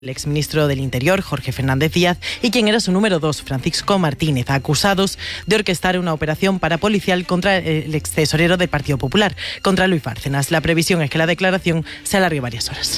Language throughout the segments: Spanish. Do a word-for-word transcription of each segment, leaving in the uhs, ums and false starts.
El exministro del Interior, Jorge Fernández Díaz, y quien era su número dos, Francisco Martínez, acusados de orquestar una operación parapolicial contra el extesorero del Partido Popular, contra Luis Bárcenas. La previsión es que la declaración se alargue varias horas.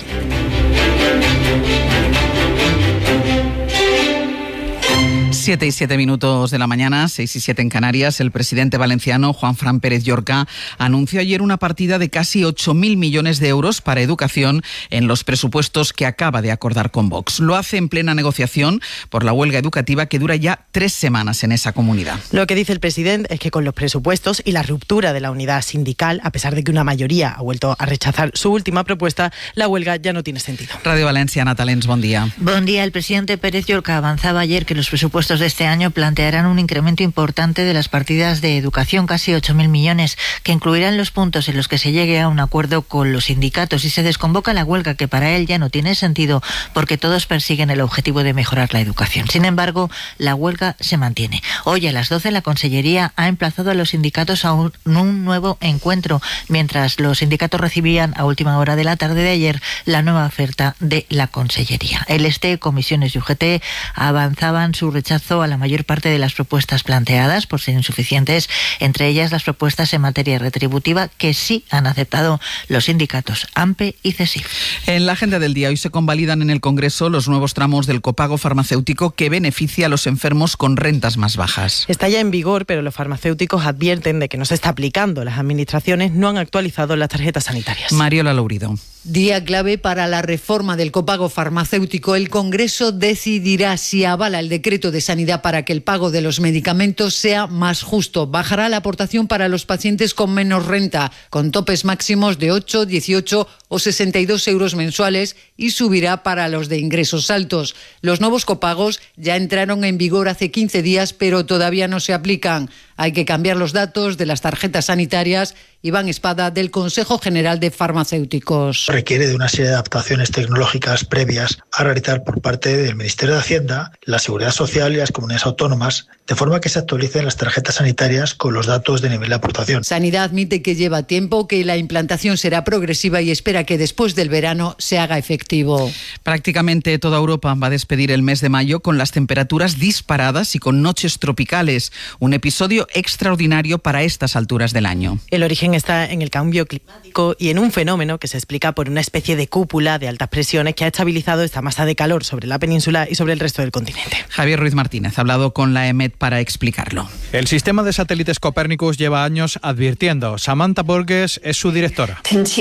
Siete y siete minutos de la mañana, seis y siete en Canarias. El presidente valenciano, Juanfran Pérez Llorca, anunció ayer una partida de casi ocho mil millones de euros para educación en los presupuestos que acaba de acordar con Vox. Lo hace en plena negociación por la huelga educativa que dura ya tres semanas en esa comunidad. Lo que dice el presidente es que con los presupuestos y la ruptura de la unidad sindical, a pesar de que una mayoría ha vuelto a rechazar su última propuesta, la huelga ya no tiene sentido. Radio Valencia, Natalens, buen día. Buen día. El presidente Pérez Llorca avanzaba ayer que los presupuestos de este año plantearán un incremento importante de las partidas de educación, casi ocho mil millones, que incluirán los puntos en los que se llegue a un acuerdo con los sindicatos y se desconvoca la huelga, que para él ya no tiene sentido porque todos persiguen el objetivo de mejorar la educación. Sin embargo, la huelga se mantiene. Hoy a las doce la Consellería ha emplazado a los sindicatos a un, un nuevo encuentro, mientras los sindicatos recibían a última hora de la tarde de ayer la nueva oferta de la Consellería. El Este, Comisiones y U G T avanzaban su rechazo a la mayor parte de las propuestas planteadas por ser insuficientes, entre ellas las propuestas en materia retributiva que sí han aceptado los sindicatos AMPE y CESIF. En la agenda del día hoy se convalidan en el Congreso los nuevos tramos del copago farmacéutico que beneficia a los enfermos con rentas más bajas. Está ya en vigor, pero los farmacéuticos advierten de que no se está aplicando. Las administraciones no han actualizado las tarjetas sanitarias. Mariola Lourido. Día clave para la reforma del copago farmacéutico. El Congreso decidirá si avala el decreto de sanidad para que el pago de los medicamentos sea más justo. Bajará la aportación para los pacientes con menos renta, con topes máximos de ocho, dieciocho o sesenta y dos euros mensuales, y subirá para los de ingresos altos. Los nuevos copagos ya entraron en vigor hace quince días, pero todavía no se aplican. Hay que cambiar los datos de las tarjetas sanitarias. Iván Espada, del Consejo General de Farmacéuticos. Requiere de una serie de adaptaciones tecnológicas previas a realizar por parte del Ministerio de Hacienda, la Seguridad Social y las comunidades autónomas, de forma que se actualicen las tarjetas sanitarias con los datos de nivel de aportación. Sanidad admite que lleva tiempo, que la implantación será progresiva y espera que después del verano se haga efectivo. Prácticamente toda Europa va a despedir el mes de mayo con las temperaturas disparadas y con noches tropicales. Un episodio extraordinario para estas alturas del año. El origen está en el cambio climático y en un fenómeno que se explica por una especie de cúpula de altas presiones que ha estabilizado esta masa de calor sobre la península y sobre el resto del continente. Javier Ruiz Martínez ha hablado con la E M E T para explicarlo. El sistema de satélites Copérnicus lleva años advirtiendo. Samantha Borges es su directora.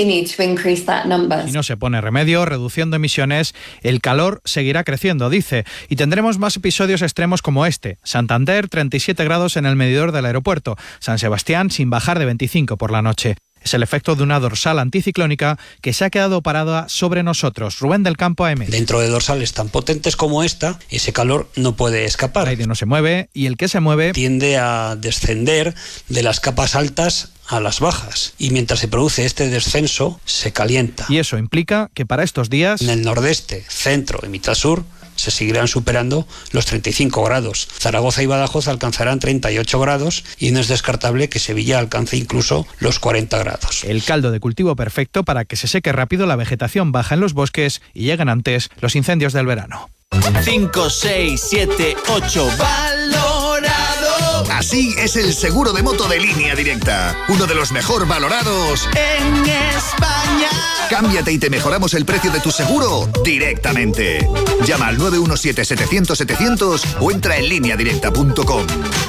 Y no se pone remedio, reduciendo emisiones, el calor seguirá creciendo, dice, y tendremos más episodios extremos como este. Santander, treinta y siete grados en el medidor del aeropuerto. San Sebastián, sin bajar de veinticinco por la noche. Es el efecto de una dorsal anticiclónica que se ha quedado parada sobre nosotros. Rubén del Campo, A M. Dentro de dorsales tan potentes como esta, ese calor no puede escapar. El aire no se mueve y el que se mueve tiende a descender de las capas altas a las bajas, y mientras se produce este descenso se calienta. Y eso implica que para estos días en el nordeste, centro y mitad sur se seguirán superando los treinta y cinco grados. Zaragoza y Badajoz alcanzarán treinta y ocho grados y no es descartable que Sevilla alcance incluso los cuarenta grados. El caldo de cultivo perfecto para que se seque rápido la vegetación baja en los bosques y lleguen antes los incendios del verano. cinco, seis, siete, ocho, valorado. Así es el seguro de moto de Línea Directa, uno de los mejor valorados en España. Cámbiate y te mejoramos el precio de tu seguro directamente. Llama al nueve uno siete, setecientos, setecientos o entra en línea directa punto com.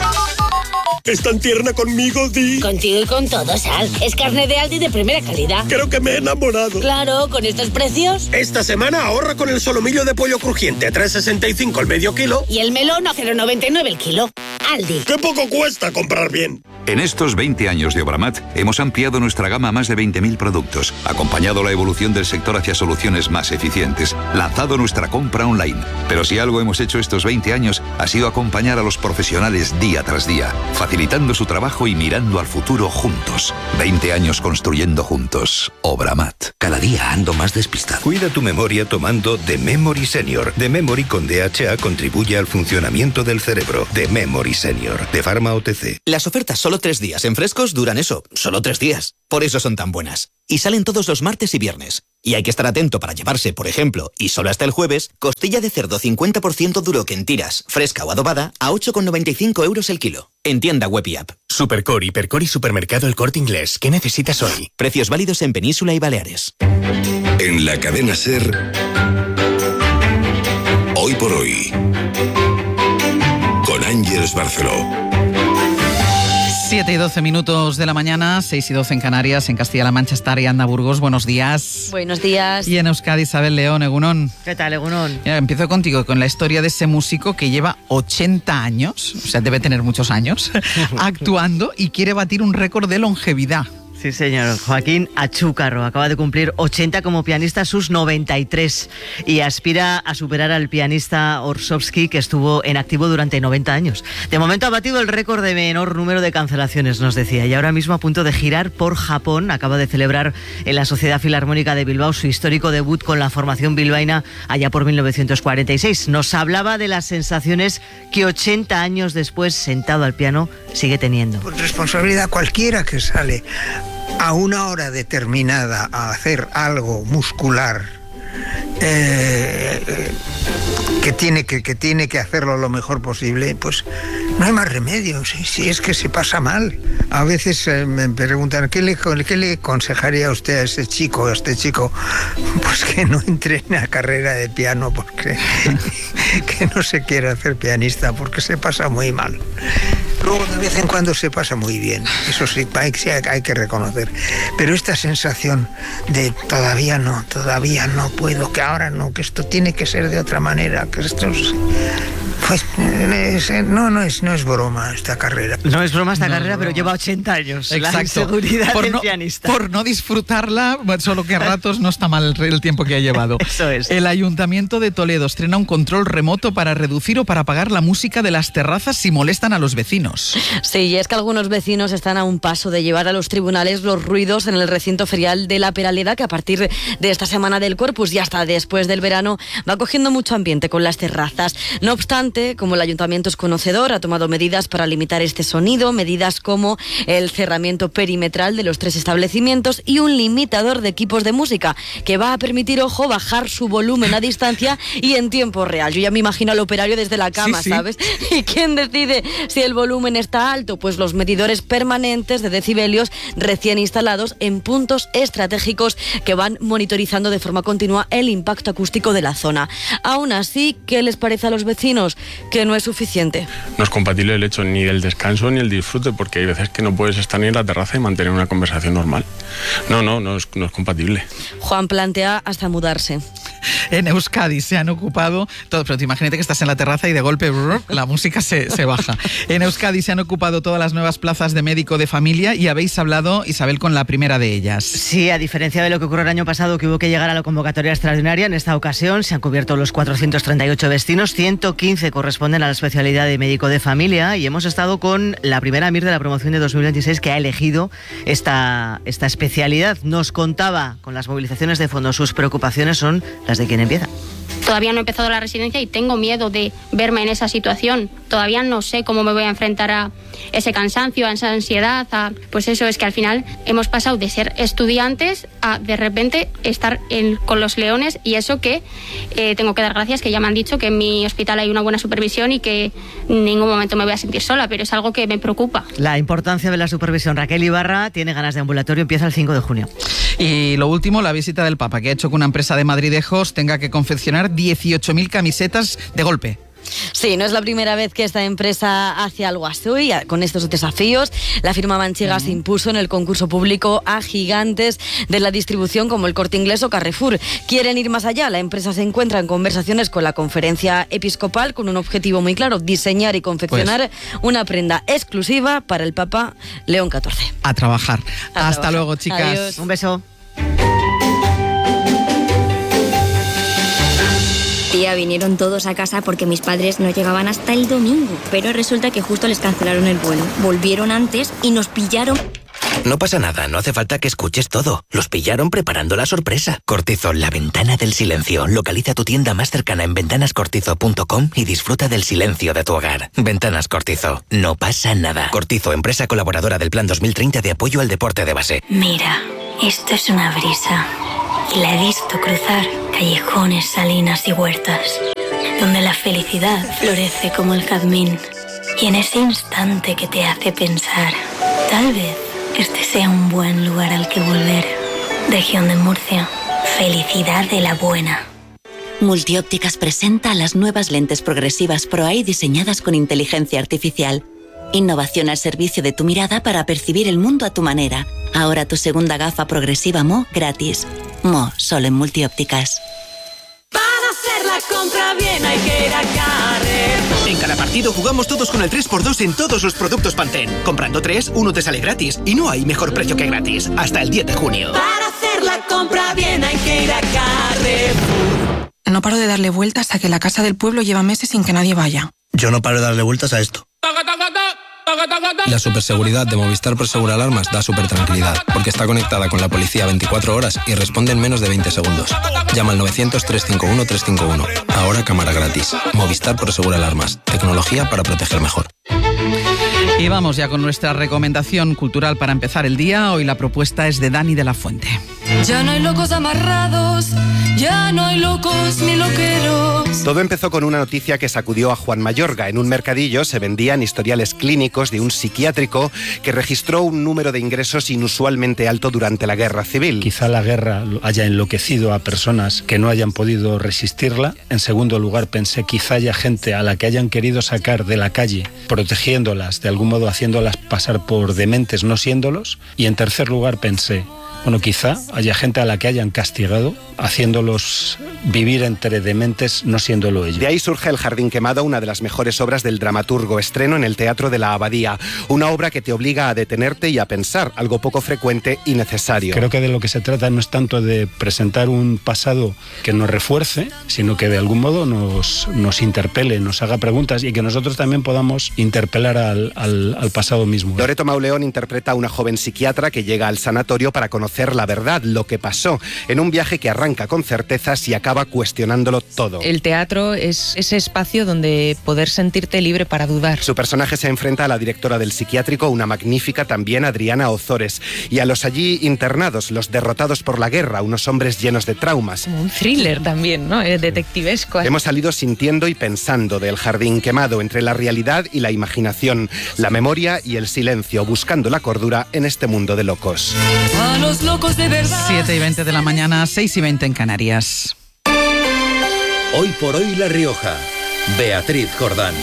¿Es tan tierna conmigo, Di? Contigo y con todo, Sal. Es carne de Aldi de primera calidad. Creo que me he enamorado. Claro, con estos precios. Esta semana ahorra con el solomillo de pollo crujiente a tres sesenta y cinco el medio kilo. Y el melón a cero noventa y nueve el kilo. Aldi. ¡Qué poco cuesta comprar bien! En estos veinte años de Obramat hemos ampliado nuestra gama a más de veinte mil productos, acompañado la evolución del sector hacia soluciones más eficientes, lanzado nuestra compra online. Pero si algo hemos hecho estos veinte años ha sido acompañar a los profesionales día tras día, facilitando su trabajo y mirando al futuro juntos. veinte años construyendo juntos. Obramat. Cada día ando más despistado. Cuida tu memoria tomando The Memory Senior. The Memory con D H A contribuye al funcionamiento del cerebro. The Memory Senior, de Pharma O T C. Las ofertas solo tres días en Frescos duran eso, solo tres días. Por eso son tan buenas. Y salen todos los martes y viernes. Y hay que estar atento para llevarse, por ejemplo, y solo hasta el jueves, costilla de cerdo cincuenta por ciento duro que en tiras, fresca o adobada, a ocho con noventa y cinco euros el kilo. En tienda web y app. Supercore, Hipercore y Supermercado El Corte Inglés. ¿Qué necesitas hoy? Precios válidos en Península y Baleares. En la cadena SER, Hoy por Hoy, con Ángeles Barceló. siete y doce minutos de la mañana, seis y doce en Canarias, en Castilla-La Mancha está Ariadna Burgos. Buenos días. Buenos días. Y en Euskadi, Isabel León, Egunon. ¿Qué tal, Egunon? Mira, empiezo contigo con la historia de ese músico que lleva ochenta años, o sea, debe tener muchos años, actuando y quiere batir un récord de longevidad. Sí, señor. Joaquín Achúcarro acaba de cumplir ochenta como pianista, sus noventa y tres, y aspira a superar al pianista Orsovsky, que estuvo en activo durante noventa años. De momento ha batido el récord de menor número de cancelaciones, nos decía, y ahora mismo a punto de girar por Japón. Acaba de celebrar en la Sociedad Filarmónica de Bilbao su histórico debut con la formación bilbaína allá por mil novecientos cuarenta y seis. Nos hablaba de las sensaciones que ochenta años después, sentado al piano, sigue teniendo. Pues responsabilidad cualquiera que sale a una hora determinada a hacer algo muscular, eh, que, tiene que, que tiene que hacerlo lo mejor posible, pues no hay más remedio, si, si es que se pasa mal. A veces eh, me preguntan, ¿qué le, ¿qué le aconsejaría usted a este chico, a este chico? Pues que no entre en la carrera de piano, porque que no se quiere hacer pianista, porque se pasa muy mal. Luego de vez en cuando se pasa muy bien, eso sí, hay, sí, hay que reconocer. Pero esta sensación de todavía no, todavía no puedo, que ahora no, que esto tiene que ser de otra manera, que esto es... Pues es, no, no es, no es broma esta carrera. No es broma esta no, carrera, no, pero no. lleva ochenta años. Exacto. La inseguridad por del no, pianista. Por no disfrutarla, solo que a ratos no está mal el tiempo que ha llevado. Eso es. El Ayuntamiento de Toledo estrena un control remoto para reducir o para apagar la música de las terrazas si molestan a los vecinos. Sí, y es que algunos vecinos están a un paso de llevar a los tribunales los ruidos en el recinto ferial de La Peraleda, que a partir de esta semana del Corpus y hasta después del verano va cogiendo mucho ambiente con las terrazas. No obstante, como el Ayuntamiento es conocedor, ha tomado medidas para limitar este sonido, medidas como el cerramiento perimetral de los tres establecimientos y un limitador de equipos de música que va a permitir, ojo, bajar su volumen a distancia y en tiempo real. Yo ya me imagino al operario desde la cama, sí, sí. ¿sabes? ¿Y quién decide si el volumen está alto? Pues los medidores permanentes de decibelios recién instalados en puntos estratégicos que van monitorizando de forma continua el impacto acústico de la zona. Aún así, ¿qué les parece a los vecinos? Que no es suficiente. No es compatible el hecho ni del descanso ni el disfrute, porque hay veces que no puedes estar ni en la terraza y mantener una conversación normal. No, no, no es, no es compatible. Juan plantea hasta mudarse. En Euskadi se han ocupado, todo, pero te imagínate que estás en la terraza y de golpe brrr, la música se, se baja. En Euskadi se han ocupado todas las nuevas plazas de médico de familia y habéis hablado, Isabel, con la primera de ellas. Sí, a diferencia de lo que ocurrió el año pasado, que hubo que llegar a la convocatoria extraordinaria, en esta ocasión se han cubierto los cuatrocientos treinta y ocho destinos, ciento quince corresponden a la especialidad de médico de familia, y hemos estado con la primera M I R de la promoción de dos mil veintiséis que ha elegido esta, esta especialidad. Nos contaba con las movilizaciones de fondos, sus preocupaciones son las de quien empieza. Todavía no he empezado la residencia y tengo miedo de verme en esa situación. Todavía no sé cómo me voy a enfrentar a ese cansancio, a esa ansiedad. A... Pues eso es que al final hemos pasado de ser estudiantes a de repente estar en, con los leones, y eso que eh, tengo que dar gracias, que ya me han dicho que en mi hospital hay una buena supervisión y que en ningún momento me voy a sentir sola, pero es algo que me preocupa. La importancia de la supervisión. Raquel Ibarra tiene ganas de ambulatorio, empieza el cinco de junio. Y lo último, la visita del Papa, que ha hecho que una empresa de madridejos tenga que confeccionar dieciocho mil camisetas de golpe. Sí, no es la primera vez que esta empresa hace algo así, con estos desafíos. La firma manchega uh-huh. se impuso en el concurso público a gigantes de la distribución como el Corte Inglés o Carrefour. Quieren ir más allá. La empresa se encuentra en conversaciones con la Conferencia Episcopal con un objetivo muy claro: diseñar y confeccionar pues. una prenda exclusiva para el Papa León catorce. A trabajar. A Hasta trabajar. luego, chicas. Adiós. Un beso. Tía, vinieron todos a casa porque mis padres no llegaban hasta el domingo, pero resulta que justo les cancelaron el vuelo. Volvieron antes y nos pillaron. No pasa nada, no hace falta que escuches todo. Los pillaron preparando la sorpresa. Cortizo, la ventana del silencio. Localiza tu tienda más cercana en ventanas cortizo punto com y disfruta del silencio de tu hogar. Ventanas Cortizo, no pasa nada. Cortizo, empresa colaboradora del Plan dos mil treinta de apoyo al deporte de base. Mira, esto es una brisa. y la he visto cruzar callejones, salinas y huertas, donde la felicidad florece como el jazmín. Y en ese instante que te hace pensar, tal vez este sea un buen lugar al que volver. Región de Murcia, felicidad de la buena. Multiópticas presenta las nuevas lentes progresivas ProEye diseñadas con inteligencia artificial. Innovación al servicio de tu mirada para percibir el mundo a tu manera. Ahora tu segunda gafa progresiva M O gratis. M O, solo en Multiópticas. Para hacer la compra bien hay que ir a Carrefour. En cada partido jugamos todos con el tres por dos en todos los productos Pantene. Comprando tres, uno te sale gratis. Y no hay mejor precio que gratis. Hasta el diez de junio. Para hacer la compra bien hay que ir a Carrefour. No paro de darle vueltas a que la casa del pueblo lleva meses sin que nadie vaya. Yo no paro de darle vueltas a esto. La superseguridad de Movistar Prosegur Alarmas da super tranquilidad, porque está conectada con la policía veinticuatro horas y responde en menos de veinte segundos. Llama al novecientos, trescientos cincuenta y uno, trescientos cincuenta y uno. Ahora cámara gratis. Movistar Prosegur Alarmas. Tecnología para proteger mejor. Y vamos ya con nuestra recomendación cultural para empezar el día. Hoy la propuesta es de Dani de la Fuente. Ya no hay locos amarrados, ya no hay locos ni loqueros. Todo empezó con una noticia que sacudió a Juan Mayorga. En un mercadillo se vendían historiales clínicos de un psiquiátrico que registró un número de ingresos inusualmente alto durante la Guerra Civil. Quizá la guerra haya enloquecido a personas que no hayan podido resistirla. En segundo lugar, pensé quizá haya gente a la que hayan querido sacar de la calle, protegiéndolas, de algún modo haciéndolas pasar por dementes no siéndolos. Y en tercer lugar pensé, bueno, quizá haya gente a la que hayan castigado, haciéndolos vivir entre dementes no siéndolo ellos. De ahí surge El Jardín Quemado, una de las mejores obras del dramaturgo, estreno en el Teatro de la Abadía. Una obra que te obliga a detenerte y a pensar, algo poco frecuente y necesario. Creo que de lo que se trata no es tanto de presentar un pasado que nos refuerce, sino que de algún modo nos, nos interpele, nos haga preguntas y que nosotros también podamos interpelar al, al, al pasado mismo. Loreto Mauleón interpreta a una joven psiquiatra que llega al sanatorio para conocer la verdad, lo que pasó, en un viaje que arranca con certezas y acaba cuestionándolo todo. El teatro es ese espacio donde poder sentirte libre para dudar. Su personaje se enfrenta a la directora del psiquiátrico, una magnífica también Adriana Ozores, y a los allí internados, los derrotados por la guerra, unos hombres llenos de traumas. Como un thriller también, ¿no? Detectivesco. Hemos salido sintiendo y pensando del Jardín Quemado, entre la realidad y la imaginación, la memoria y el silencio, buscando la cordura en este mundo de locos. A los locos de verdad. siete y veinte de la mañana, seis y veinte en Canarias. Hoy por hoy La Rioja. Beatriz Jordán.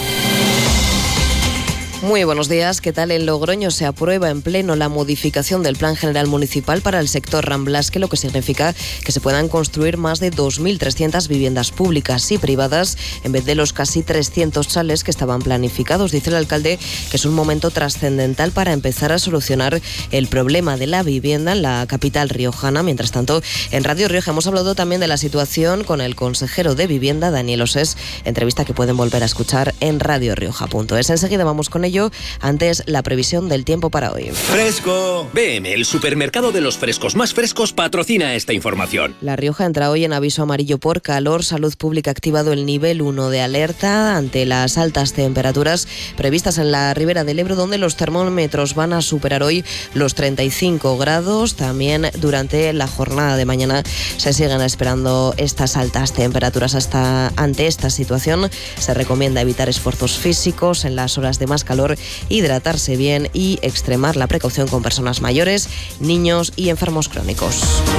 Muy buenos días. ¿Qué tal? En Logroño se aprueba en pleno la modificación del Plan General Municipal para el sector Ramblasque, lo que significa que se puedan construir más de dos mil trescientas viviendas públicas y privadas en vez de los casi trescientos chales que estaban planificados. Dice el alcalde que es un momento trascendental para empezar a solucionar el problema de la vivienda en la capital riojana. Mientras tanto, en Radio Rioja hemos hablado también de la situación con el consejero de Vivienda, Daniel Osés, entrevista que pueden volver a escuchar en radio rioja punto es. Enseguida vamos con ello. Antes, la previsión del tiempo para hoy. ¡Fresco! B M, el supermercado de los frescos más frescos, patrocina esta información. La Rioja entra hoy en aviso amarillo por calor. Salud Pública ha activado el nivel uno de alerta ante las altas temperaturas previstas en la Ribera del Ebro, donde los termómetros van a superar hoy los treinta y cinco grados. También durante la jornada de mañana se siguen esperando estas altas temperaturas. Hasta ante esta situación se recomienda evitar esfuerzos físicos en las horas de más calor, hidratarse bien y extremar la precaución con personas mayores, niños y enfermos crónicos.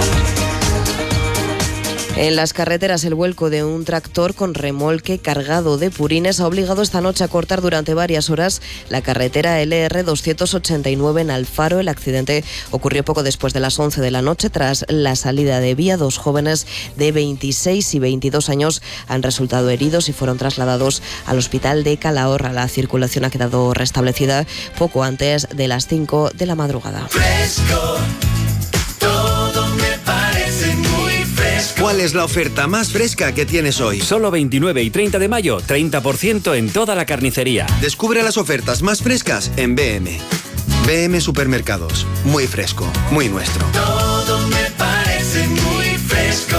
En las carreteras, el vuelco de un tractor con remolque cargado de purines ha obligado esta noche a cortar durante varias horas la carretera L R doscientos ochenta y nueve en Alfaro. El accidente ocurrió poco después de las once de la noche. Tras la salida de vía, dos jóvenes de veintiséis y veintidós años han resultado heridos y fueron trasladados al hospital de Calahorra. La circulación ha quedado restablecida poco antes de las cinco de la madrugada. Fresco, todo me parece muy fresco. ¿Cuál es la oferta más fresca que tienes hoy? Solo veintinueve y treinta de mayo, treinta por ciento en toda la carnicería. Descubre las ofertas más frescas en B M. B M Supermercados. Muy fresco, muy nuestro. Todo me parece muy fresco.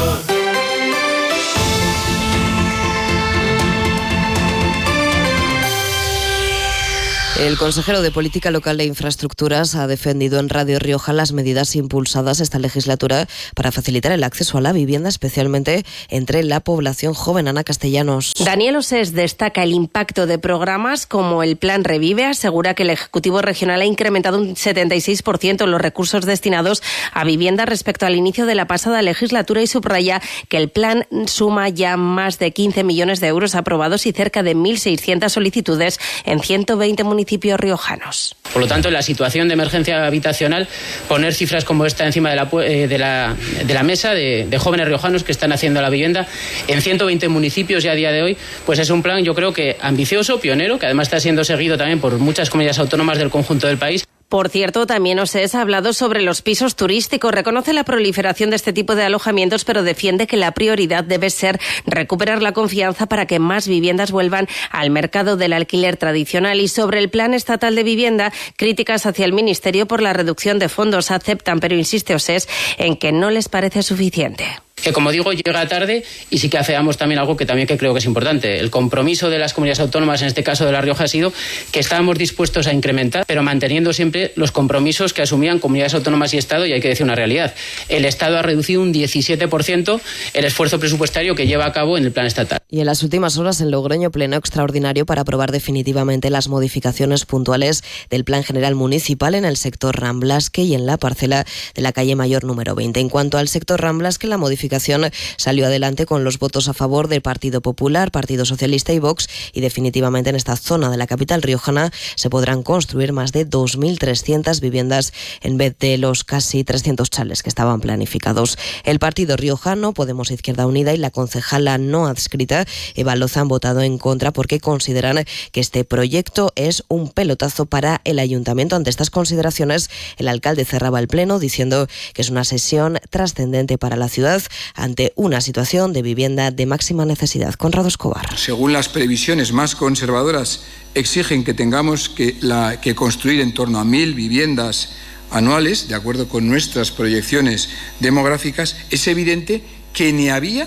El consejero de Política Local e Infraestructuras ha defendido en Radio Rioja las medidas impulsadas esta legislatura para facilitar el acceso a la vivienda, especialmente entre la población joven. Ana Castellanos. Daniel Osés destaca el impacto de programas como el Plan Revive. Asegura que el Ejecutivo Regional ha incrementado un setenta y seis por ciento los recursos destinados a vivienda respecto al inicio de la pasada legislatura y subraya que el plan suma ya más de quince millones de euros aprobados y cerca de mil seiscientas solicitudes en ciento veinte municipios riojanos. Por lo tanto, en la situación de emergencia habitacional, poner cifras como esta encima de la, de la, de la mesa de, de jóvenes riojanos que están haciendo la vivienda en ciento veinte municipios ya a día de hoy, pues es un plan, yo creo que ambicioso, pionero, que además está siendo seguido también por muchas comunidades autónomas del conjunto del país. Por cierto, también Osés ha hablado sobre los pisos turísticos. Reconoce la proliferación de este tipo de alojamientos, pero defiende que la prioridad debe ser recuperar la confianza para que más viviendas vuelvan al mercado del alquiler tradicional. Y sobre el Plan Estatal de Vivienda, críticas hacia el Ministerio por la reducción de fondos. Aceptan, pero insiste Osés en que no les parece suficiente. Que, como digo, llega tarde y sí que afeamos también algo que también que creo que es importante. El compromiso de las comunidades autónomas, en este caso de La Rioja, ha sido que estábamos dispuestos a incrementar, pero manteniendo siempre los compromisos que asumían comunidades autónomas y Estado, y hay que decir una realidad. El Estado ha reducido un diecisiete por ciento el esfuerzo presupuestario que lleva a cabo en el plan estatal. Y en las últimas horas en Logroño, pleno extraordinario para aprobar definitivamente las modificaciones puntuales del Plan General Municipal en el sector Ramblasque y en la parcela de la calle Mayor número veinte. En cuanto al sector Ramblasque, la modificación salió adelante con los votos a favor del Partido Popular, Partido Socialista y Vox, y definitivamente en esta zona de la capital riojana se podrán construir más de dos mil trescientas viviendas en vez de los casi trescientos chales que estaban planificados. El Partido Riojano, Podemos Izquierda Unida y la concejala no adscrita Eva Loza han votado en contra porque consideran que este proyecto es un pelotazo para el ayuntamiento. Ante estas consideraciones, el alcalde cerraba el pleno diciendo que es una sesión trascendente para la ciudad ante una situación de vivienda de máxima necesidad. Conrado Escobar. Según las previsiones más conservadoras, exigen que tengamos que, la, que construir en torno a mil viviendas anuales, de acuerdo con nuestras proyecciones demográficas. Es evidente que ni había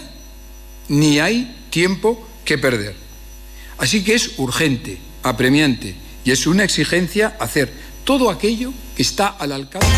ni hay tiempo que perder. Así que es urgente, apremiante y es una exigencia hacer todo aquello que está al alcance.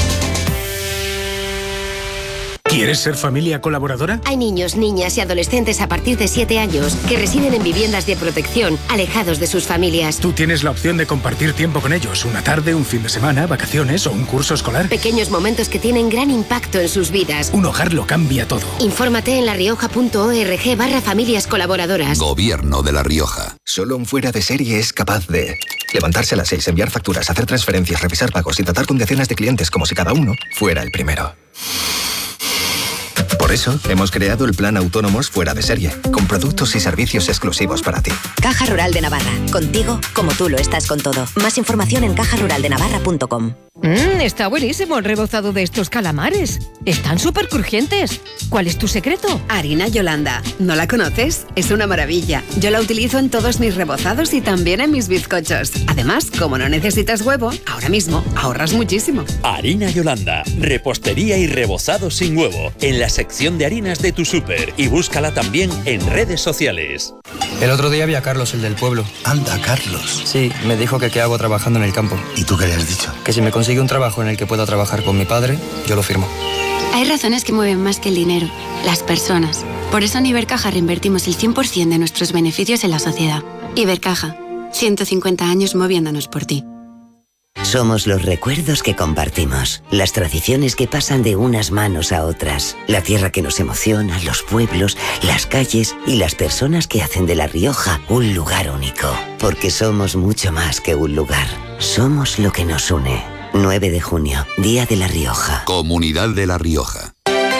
¿Quieres ser familia colaboradora? Hay niños, niñas y adolescentes a partir de siete años que residen en viviendas de protección, alejados de sus familias. Tú tienes la opción de compartir tiempo con ellos, una tarde, un fin de semana, vacaciones o un curso escolar. Pequeños momentos que tienen gran impacto en sus vidas. Un hogar lo cambia todo. Infórmate en larioja.org barra familias colaboradoras. Gobierno de La Rioja. Solo un fuera de serie es capaz de levantarse a las seis, enviar facturas, hacer transferencias, revisar pagos y tratar con decenas de clientes como si cada uno fuera el primero. Por eso, hemos creado el Plan Autónomos Fuera de Serie, con productos y servicios exclusivos para ti. Caja Rural de Navarra. Contigo, como tú lo estás con todo. Más información en caja rural de navarra punto com. Mmm, está buenísimo el rebozado de estos calamares. Están súper crujientes. ¿Cuál es tu secreto? Harina Yolanda. ¿No la conoces? Es una maravilla. Yo la utilizo en todos mis rebozados y también en mis bizcochos. Además, como no necesitas huevo, ahora mismo ahorras muchísimo. Harina Yolanda. Repostería y rebozado sin huevo. En la sección de harinas de tu súper. Y búscala también en redes sociales. El otro día vi a Carlos, el del pueblo. Anda, Carlos. Sí, me dijo que qué hago trabajando en el campo. ¿Y tú qué le has dicho? Que si me consigue un trabajo en el que pueda trabajar con mi padre, yo lo firmo. Hay razones que mueven más que el dinero, las personas. Por eso en Ibercaja reinvertimos el cien por ciento de nuestros beneficios en la sociedad. Ibercaja, ciento cincuenta años moviéndonos por ti. Somos los recuerdos que compartimos, las tradiciones que pasan de unas manos a otras, la tierra que nos emociona, los pueblos, las calles y las personas que hacen de La Rioja un lugar único. Porque somos mucho más que un lugar, somos lo que nos une. nueve de junio, Día de La Rioja. Comunidad de La Rioja.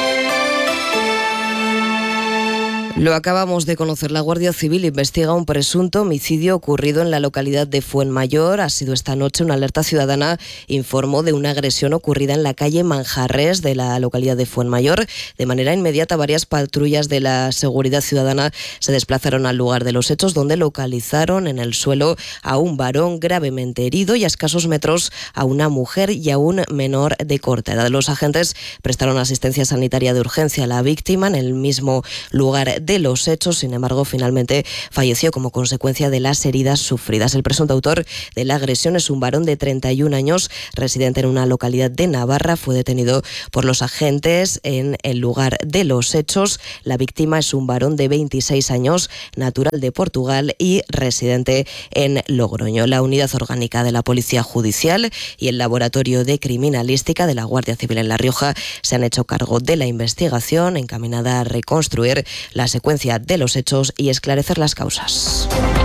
Lo acabamos de conocer. La Guardia Civil investiga un presunto homicidio ocurrido en la localidad de Fuenmayor. Ha sido esta noche. Una alerta ciudadana informó de una agresión ocurrida en la calle Manjarres de la localidad de Fuenmayor. De manera inmediata, varias patrullas de la Seguridad Ciudadana se desplazaron al lugar de los hechos, donde localizaron en el suelo a un varón gravemente herido y a escasos metros a una mujer y a un menor de corta edad. Los agentes prestaron asistencia sanitaria de urgencia a la víctima en el mismo lugar de de los hechos. Sin embargo, finalmente falleció como consecuencia de las heridas sufridas. El presunto autor de la agresión es un varón de treinta y un años, residente en una localidad de Navarra. Fue detenido por los agentes en el lugar de los hechos. La víctima es un varón de veintiséis años, natural de Portugal y residente en Logroño. La unidad orgánica de la Policía Judicial y el Laboratorio de Criminalística de la Guardia Civil en La Rioja se han hecho cargo de la investigación encaminada a reconstruir la secuencia de los hechos y esclarecer las causas.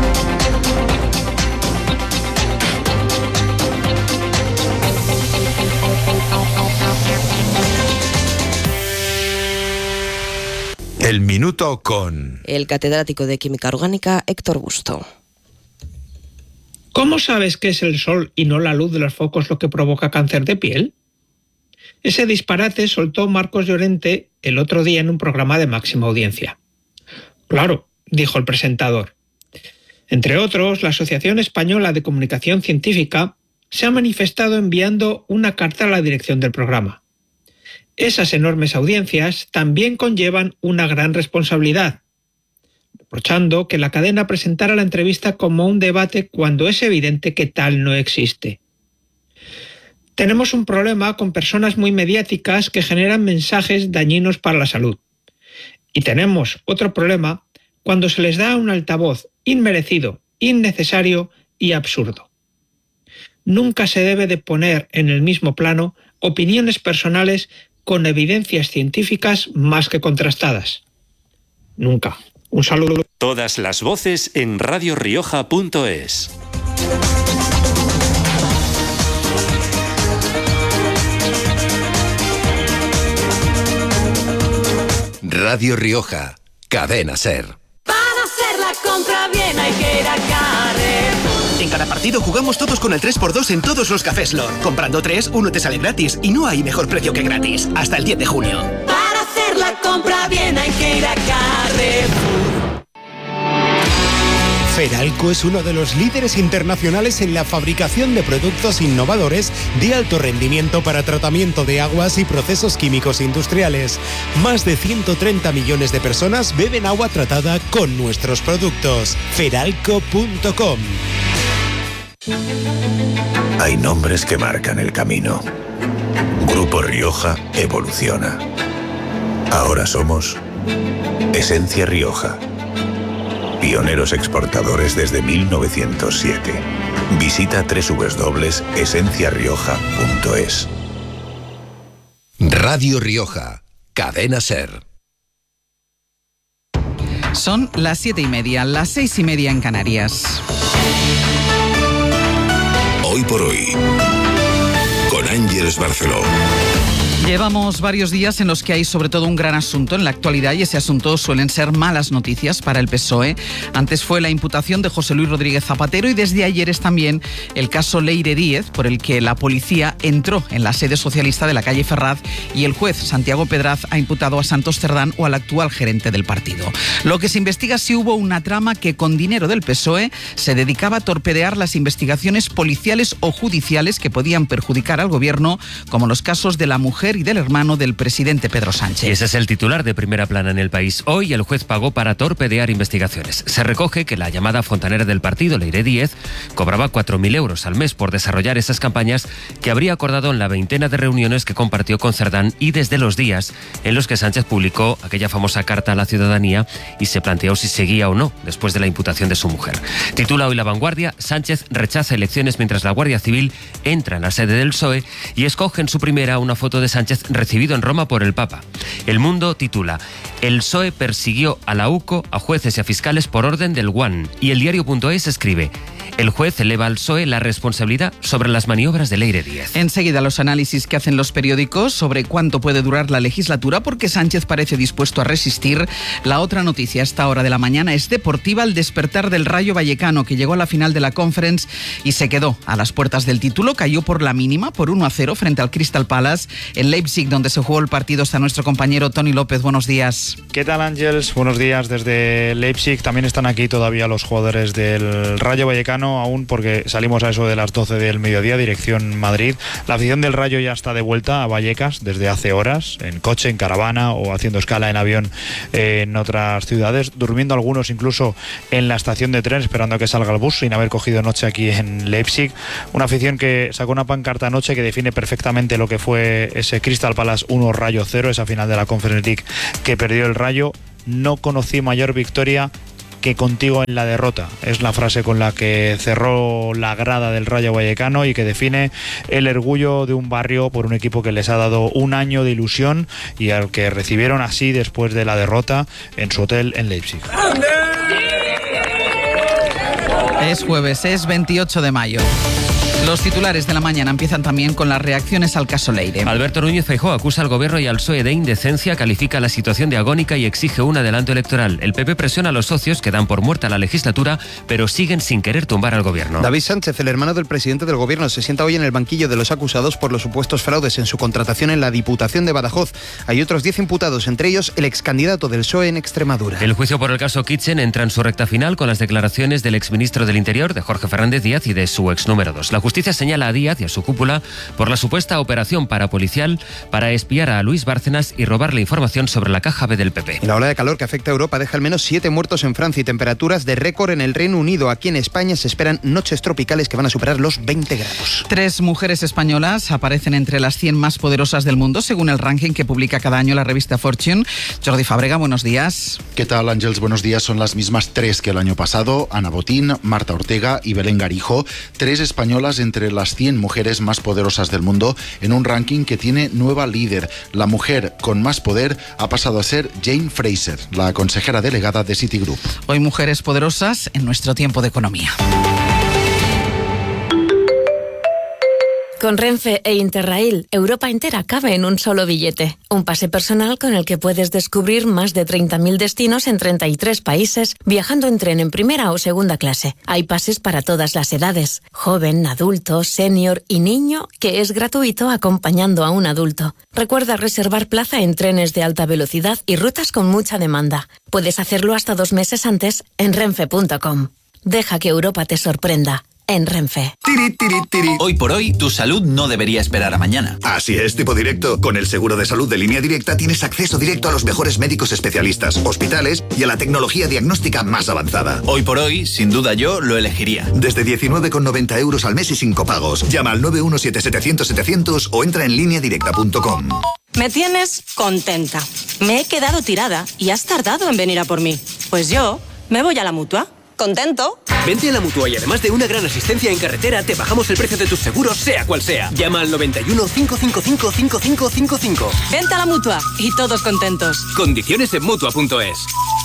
El minuto con el catedrático de Química Orgánica, Héctor Busto. ¿Cómo sabes que es el sol y no la luz de los focos lo que provoca cáncer de piel? Ese disparate soltó Marcos Llorente el otro día en un programa de máxima audiencia. Claro, dijo el presentador. Entre otros, la Asociación Española de Comunicación Científica se ha manifestado enviando una carta a la dirección del programa. Esas enormes audiencias también conllevan una gran responsabilidad, reprochando que la cadena presentara la entrevista como un debate cuando es evidente que tal no existe. Tenemos un problema con personas muy mediáticas que generan mensajes dañinos para la salud. Y tenemos otro problema cuando se les da un altavoz inmerecido, innecesario y absurdo. Nunca se debe de poner en el mismo plano opiniones personales con evidencias científicas más que contrastadas. Nunca. Un saludo. Todas las voces en radio rioja punto es. Radio Rioja, Cadena Ser. Para hacer la compra bien hay que ir a Carrefour. En cada partido jugamos todos con el tres por dos en todos los cafés Lor. Comprando tres, uno te sale gratis y no hay mejor precio que gratis. Hasta el diez de junio. Para hacer la compra bien hay que ir a Carrefour. Feralco es uno de los líderes internacionales en la fabricación de productos innovadores de alto rendimiento para tratamiento de aguas y procesos químicos industriales. Más de ciento treinta millones de personas beben agua tratada con nuestros productos. feralco punto com. Hay nombres que marcan el camino. Grupo Rioja evoluciona. Ahora somos Esencia Rioja. Pioneros exportadores desde mil novecientos siete. Visita doble u doble u doble u punto esencia rioja punto es. Radio Rioja, Cadena Ser. Son las siete y media, las seis y media en Canarias. Hoy por hoy, con Ángeles Barceló. Llevamos varios días en los que hay sobre todo un gran asunto en la actualidad y ese asunto suelen ser malas noticias para el P S O E. Antes fue la imputación de José Luis Rodríguez Zapatero y desde ayer es también el caso Leire Díez, por el que la policía entró en la sede socialista de la calle Ferraz y el juez Santiago Pedraz ha imputado a Santos Cerdán o al actual gerente del partido. Lo que se investiga es si hubo una trama que con dinero del P S O E se dedicaba a torpedear las investigaciones policiales o judiciales que podían perjudicar al gobierno, como los casos de la mujer y del hermano del presidente Pedro Sánchez. Ese es el titular de primera plana en El País. Hoy el juez pagó para torpedear investigaciones. Se recoge que la llamada fontanera del partido, Leire Díez, cobraba cuatro mil euros al mes por desarrollar esas campañas que habría acordado en la veintena de reuniones que compartió con Cerdán y desde los días en los que Sánchez publicó aquella famosa carta a la ciudadanía y se planteó si seguía o no después de la imputación de su mujer. Titula hoy La Vanguardia: Sánchez rechaza elecciones mientras la Guardia Civil entra en la sede del P S O E y escoge en su primera una foto de Sánchez recibido en Roma por el Papa. El Mundo titula: El P S O E persiguió a la U C O, a jueces y a fiscales por orden del U A N. Y el diario.es escribe: el juez eleva al P S O E la responsabilidad sobre las maniobras de Leire Díez. Enseguida los análisis que hacen los periódicos sobre cuánto puede durar la legislatura, porque Sánchez parece dispuesto a resistir. La otra noticia a esta hora de la mañana es deportiva: el despertar del Rayo Vallecano, que llegó a la final de la Conference y se quedó a las puertas del título. Cayó por la mínima, por uno a cero frente al Crystal Palace. En Leipzig, donde se jugó el partido, está nuestro compañero Tony López. Buenos días. ¿Qué tal, Ángels? Buenos días desde Leipzig. También están aquí todavía los jugadores del Rayo Vallecano. no aún porque salimos a eso de las doce del mediodía, dirección Madrid. La afición del Rayo ya está de vuelta a Vallecas desde hace horas, en coche, en caravana o haciendo escala en avión eh, en otras ciudades, durmiendo algunos incluso en la estación de tren esperando a que salga el bus sin haber cogido noche aquí en Leipzig. Una afición que sacó una pancarta anoche que define perfectamente lo que fue ese Crystal Palace uno Rayo cero, esa final de la Conference League que perdió el Rayo. No conocí mayor victoria que contigo en la derrota. Es la frase con la que cerró la grada del Rayo Vallecano y que define el orgullo de un barrio por un equipo que les ha dado un año de ilusión y al que recibieron así después de la derrota en su hotel en Leipzig. Es jueves, es veintiocho de mayo. Los titulares de la mañana empiezan también con las reacciones al caso Leire. Alberto Núñez Feijóo acusa al gobierno y al P S O E de indecencia, califica la situación de agónica y exige un adelanto electoral. El P P presiona a los socios que dan por muerta la legislatura, pero siguen sin querer tumbar al gobierno. David Sánchez, el hermano del presidente del gobierno, se sienta hoy en el banquillo de los acusados por los supuestos fraudes en su contratación en la Diputación de Badajoz. Hay otros diez imputados, entre ellos el excandidato del P S O E en Extremadura. El juicio por el caso Kitchen entra en su recta final con las declaraciones del exministro del Interior, de Jorge Fernández Díaz, y de su ex número dos. La justicia señala a Díaz y a su cúpula por la supuesta operación parapolicial para espiar a Luis Bárcenas y robarle información sobre la caja B del P P. La ola de calor que afecta a Europa deja al menos siete muertos en Francia y temperaturas de récord en el Reino Unido. Aquí en España se esperan noches tropicales que van a superar los veinte grados. Tres mujeres españolas aparecen entre las cien más poderosas del mundo, según el ranking que publica cada año la revista Fortune. Jordi Fábrega, buenos días. ¿Qué tal, Ángels? Buenos días. Son las mismas tres que el año pasado. Ana Botín, Marta Ortega y Belén Garijo. Tres españolas entre las cien mujeres más poderosas del mundo en un ranking que tiene nueva líder. La mujer con más poder ha pasado a ser Jane Fraser, la consejera delegada de Citigroup. Hoy mujeres poderosas en nuestro tiempo de economía. Con Renfe e Interrail, Europa entera cabe en un solo billete. Un pase personal con el que puedes descubrir más de treinta mil destinos en treinta y tres países, viajando en tren en primera o segunda clase. Hay pases para todas las edades, joven, adulto, senior y niño, que es gratuito acompañando a un adulto. Recuerda reservar plaza en trenes de alta velocidad y rutas con mucha demanda. Puedes hacerlo hasta dos meses antes en renfe punto com. Deja que Europa te sorprenda. En Renfe. Tiri, tiri, tiri. Hoy por hoy, tu salud no debería esperar a mañana. Así es, tipo directo. Con el seguro de salud de Línea Directa tienes acceso directo a los mejores médicos especialistas, hospitales y a la tecnología diagnóstica más avanzada. Hoy por hoy, sin duda yo lo elegiría. Desde diecinueve con noventa euros al mes y sin copagos. Llama al nueve uno siete setecientos setecientos o entra en línea directa punto com. Me tienes contenta. Me he quedado tirada y has tardado en venir a por mí. Pues yo me voy a la Mutua. ¿Contento? Vente a la Mutua y además de una gran asistencia en carretera, te bajamos el precio de tus seguros, sea cual sea. Llama al noventa y uno, cinco cinco cinco, cinco cinco cinco cinco. Vente a la Mutua y todos contentos. Condiciones en Mutua punto es.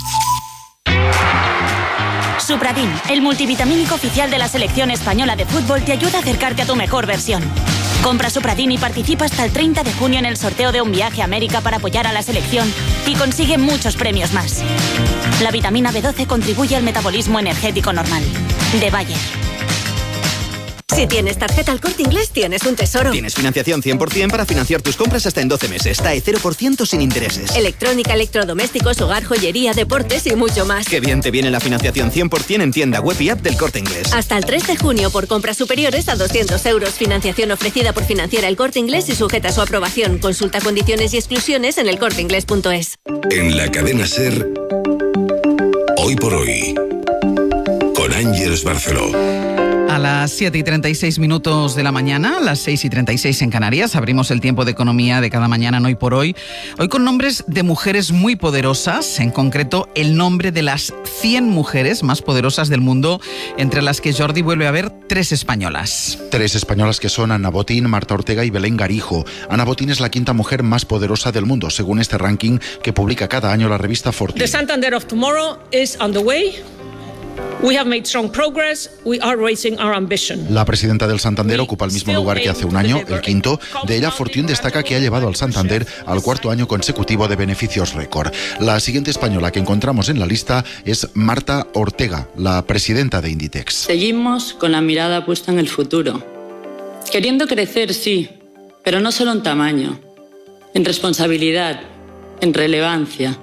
Supradin, el multivitamínico oficial de la selección española de fútbol, te ayuda a acercarte a tu mejor versión. Compra Supradin y participa hasta el treinta de junio en el sorteo de un viaje a América para apoyar a la selección y consigue muchos premios más. La vitamina B doce contribuye al metabolismo energético normal. De Bayer. Si tienes tarjeta al Corte Inglés, tienes un tesoro. Tienes financiación cien por ciento para financiar tus compras hasta en doce meses. T A E cero por ciento sin intereses. Electrónica, electrodomésticos, hogar, joyería, deportes y mucho más. Qué bien te viene la financiación cien por ciento en tienda web y app del Corte Inglés. Hasta el tres de junio por compras superiores a doscientos euros. Financiación ofrecida por Financiera El Corte Inglés y sujeta a su aprobación. Consulta condiciones y exclusiones en el corte inglés punto es. En la cadena SER, Hoy por Hoy, con Ángels Barceló. A las siete y treinta y seis minutos de la mañana, a las seis y treinta y seis en Canarias, abrimos el tiempo de economía de cada mañana en Hoy por Hoy. Hoy con nombres de mujeres muy poderosas, en concreto el nombre de las cien mujeres más poderosas del mundo, entre las que Jordi vuelve a ver tres españolas. Tres españolas que son Ana Botín, Marta Ortega y Belén Garijo. Ana Botín es la quinta mujer más poderosa del mundo, según este ranking que publica cada año la revista Fortune. The Santander of Tomorrow is on the way. We have made strong progress. We are raising our ambition. La presidenta del Santander ocupa el mismo lugar que hace un año, el quinto. De ella, Fortune destaca que ha llevado al Santander al cuarto año consecutivo de beneficios récord. La siguiente española que encontramos en la lista es Marta Ortega, la presidenta de Inditex. Seguimos con la mirada puesta en el futuro. Queriendo crecer, sí, pero no solo en tamaño, en responsabilidad, en relevancia,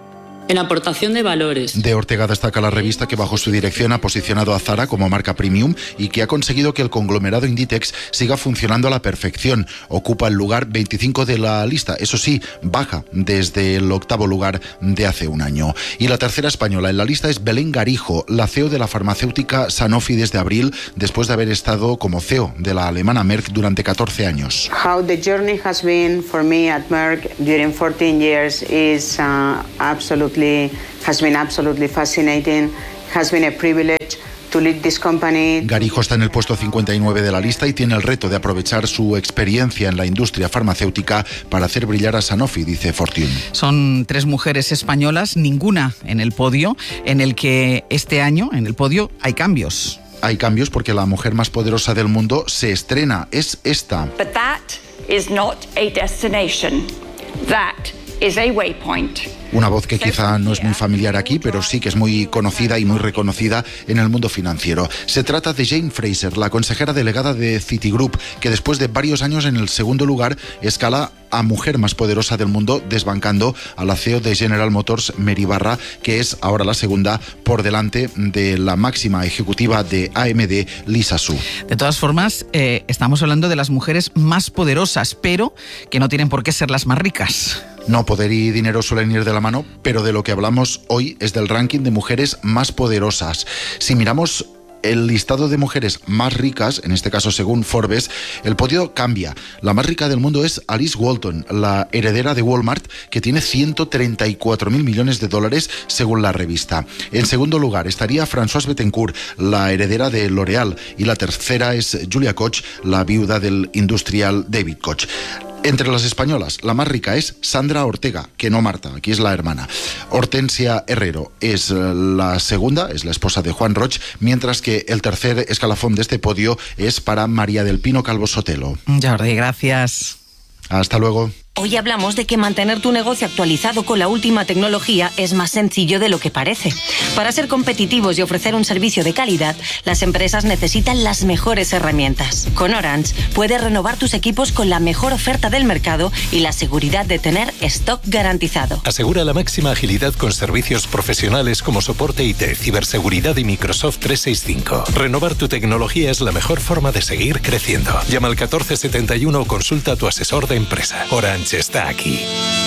en aportación de valores. De Ortega destaca la revista que bajo su dirección ha posicionado a Zara como marca premium y que ha conseguido que el conglomerado Inditex siga funcionando a la perfección. Ocupa el lugar veinticinco de la lista, eso sí, baja desde el octavo lugar de hace un año. Y la tercera española en la lista es Belén Garijo, la C E O de la farmacéutica Sanofi desde abril, después de haber estado como C E O de la alemana Merck durante catorce años. How the journey has been for me at Merck during fourteen years is uh, absolutely has been absolutely fascinating, has been a privilege to lead this company. Garijo está en el puesto cincuenta y nueve de la lista y tiene el reto de aprovechar su experiencia en la industria farmacéutica para hacer brillar a Sanofi, dice Fortune. Son tres mujeres españolas, ninguna en el podio, en el que este año, en el podio, hay cambios. Hay cambios porque la mujer más poderosa del mundo se estrena, es esta. But that is not a destination. That is a waypoint. Una voz que quizá no es muy familiar aquí, pero sí que es muy conocida y muy reconocida en el mundo financiero. Se trata de Jane Fraser, la consejera delegada de Citigroup, que después de varios años en el segundo lugar escala a mujer más poderosa del mundo, desbancando a la C E O de General Motors, Mary Barra, que es ahora la segunda por delante de la máxima ejecutiva de A M D, Lisa Su. De todas formas, eh, estamos hablando de las mujeres más poderosas, pero que no tienen por qué ser las más ricas. No, poder y dinero suelen ir de la mano, pero de lo que hablamos hoy es del ranking de mujeres más poderosas. Si miramos el listado de mujeres más ricas, en este caso según Forbes, el podio cambia. La más rica del mundo es Alice Walton, la heredera de Walmart, que tiene ciento treinta y cuatro mil millones de dólares según la revista. En segundo lugar estaría Françoise Bettencourt, la heredera de L'Oréal, y la tercera es Julia Koch, la viuda del industrial David Koch. Entre las españolas, la más rica es Sandra Ortega, que no Marta, aquí es la hermana. Hortensia Herrero es la segunda, es la esposa de Juan Roch, mientras que el tercer escalafón de este podio es para María del Pino Calvo Sotelo. Jordi, gracias. Hasta luego. Hoy hablamos de que mantener tu negocio actualizado con la última tecnología es más sencillo de lo que parece. Para ser competitivos y ofrecer un servicio de calidad, las empresas necesitan las mejores herramientas. Con Orange puedes renovar tus equipos con la mejor oferta del mercado y la seguridad de tener stock garantizado. Asegura la máxima agilidad con servicios profesionales como soporte I T, ciberseguridad y Microsoft trescientos sesenta y cinco. Renovar tu tecnología es la mejor forma de seguir creciendo. Llama al catorce setenta y uno o consulta a tu asesor de empresa. Orange está aquí.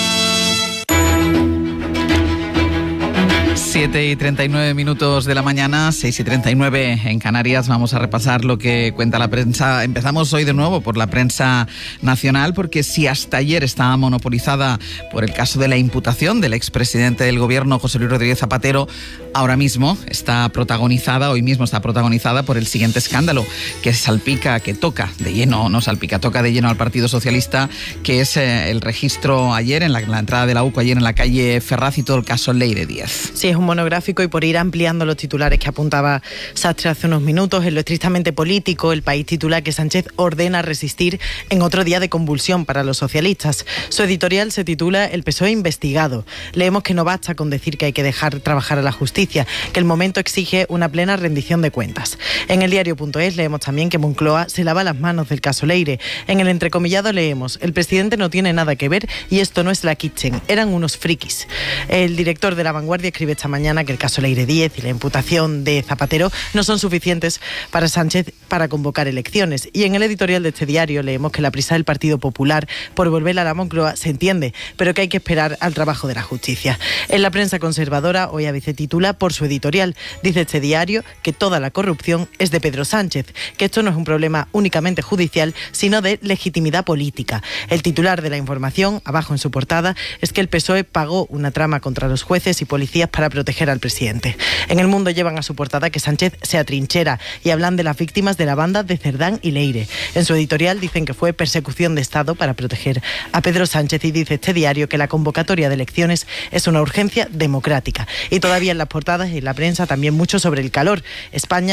siete y treinta y nueve minutos de la mañana, seis y treinta y nueve en Canarias. Vamos a repasar lo que cuenta la prensa. Empezamos hoy de nuevo por la prensa nacional, porque si hasta ayer estaba monopolizada por el caso de la imputación del expresidente del gobierno, José Luis Rodríguez Zapatero, ahora mismo está protagonizada, hoy mismo está protagonizada por el siguiente escándalo que salpica, que toca de lleno, no salpica, toca de lleno al Partido Socialista, que es eh, el registro ayer en la, la entrada de la U C O, ayer en la calle Ferraz, y todo el caso Leire Díez. Sí, es un monográfico, y por ir ampliando los titulares que apuntaba Sastre hace unos minutos, en lo estrictamente político, El País titula que Sánchez ordena resistir en otro día de convulsión para los socialistas. Su editorial se titula El P S O E investigado. Leemos que no basta con decir que hay que dejar trabajar a la justicia, que el momento exige una plena rendición de cuentas. En el diario punto es leemos también que Moncloa se lava las manos del caso Leire. En el entrecomillado leemos: el presidente no tiene nada que ver y esto no es la kitchen, eran unos frikis. El director de La Vanguardia escribe esta mañana que el caso Leire Díez y la imputación de Zapatero no son suficientes para Sánchez para convocar elecciones. Y en el editorial de este diario leemos que la prisa del Partido Popular por volver a la Moncloa se entiende, pero que hay que esperar al trabajo de la justicia. En la prensa conservadora, hoy A B C titula por su editorial, dice este diario que toda la corrupción es de Pedro Sánchez, que esto no es un problema únicamente judicial, sino de legitimidad política. El titular de La Información, abajo en su portada, es que el P S O E pagó una trama contra los jueces y policías para proteger al presidente. En El Mundo llevan a su portada que Sánchez se atrinchera y hablan de las víctimas de la banda de Cerdán y Leire. En su editorial dicen que fue persecución de Estado para proteger a Pedro Sánchez, y dice este diario que la convocatoria de elecciones es una urgencia democrática. Y todavía en las portadas y en la prensa también mucho sobre el calor. España afronta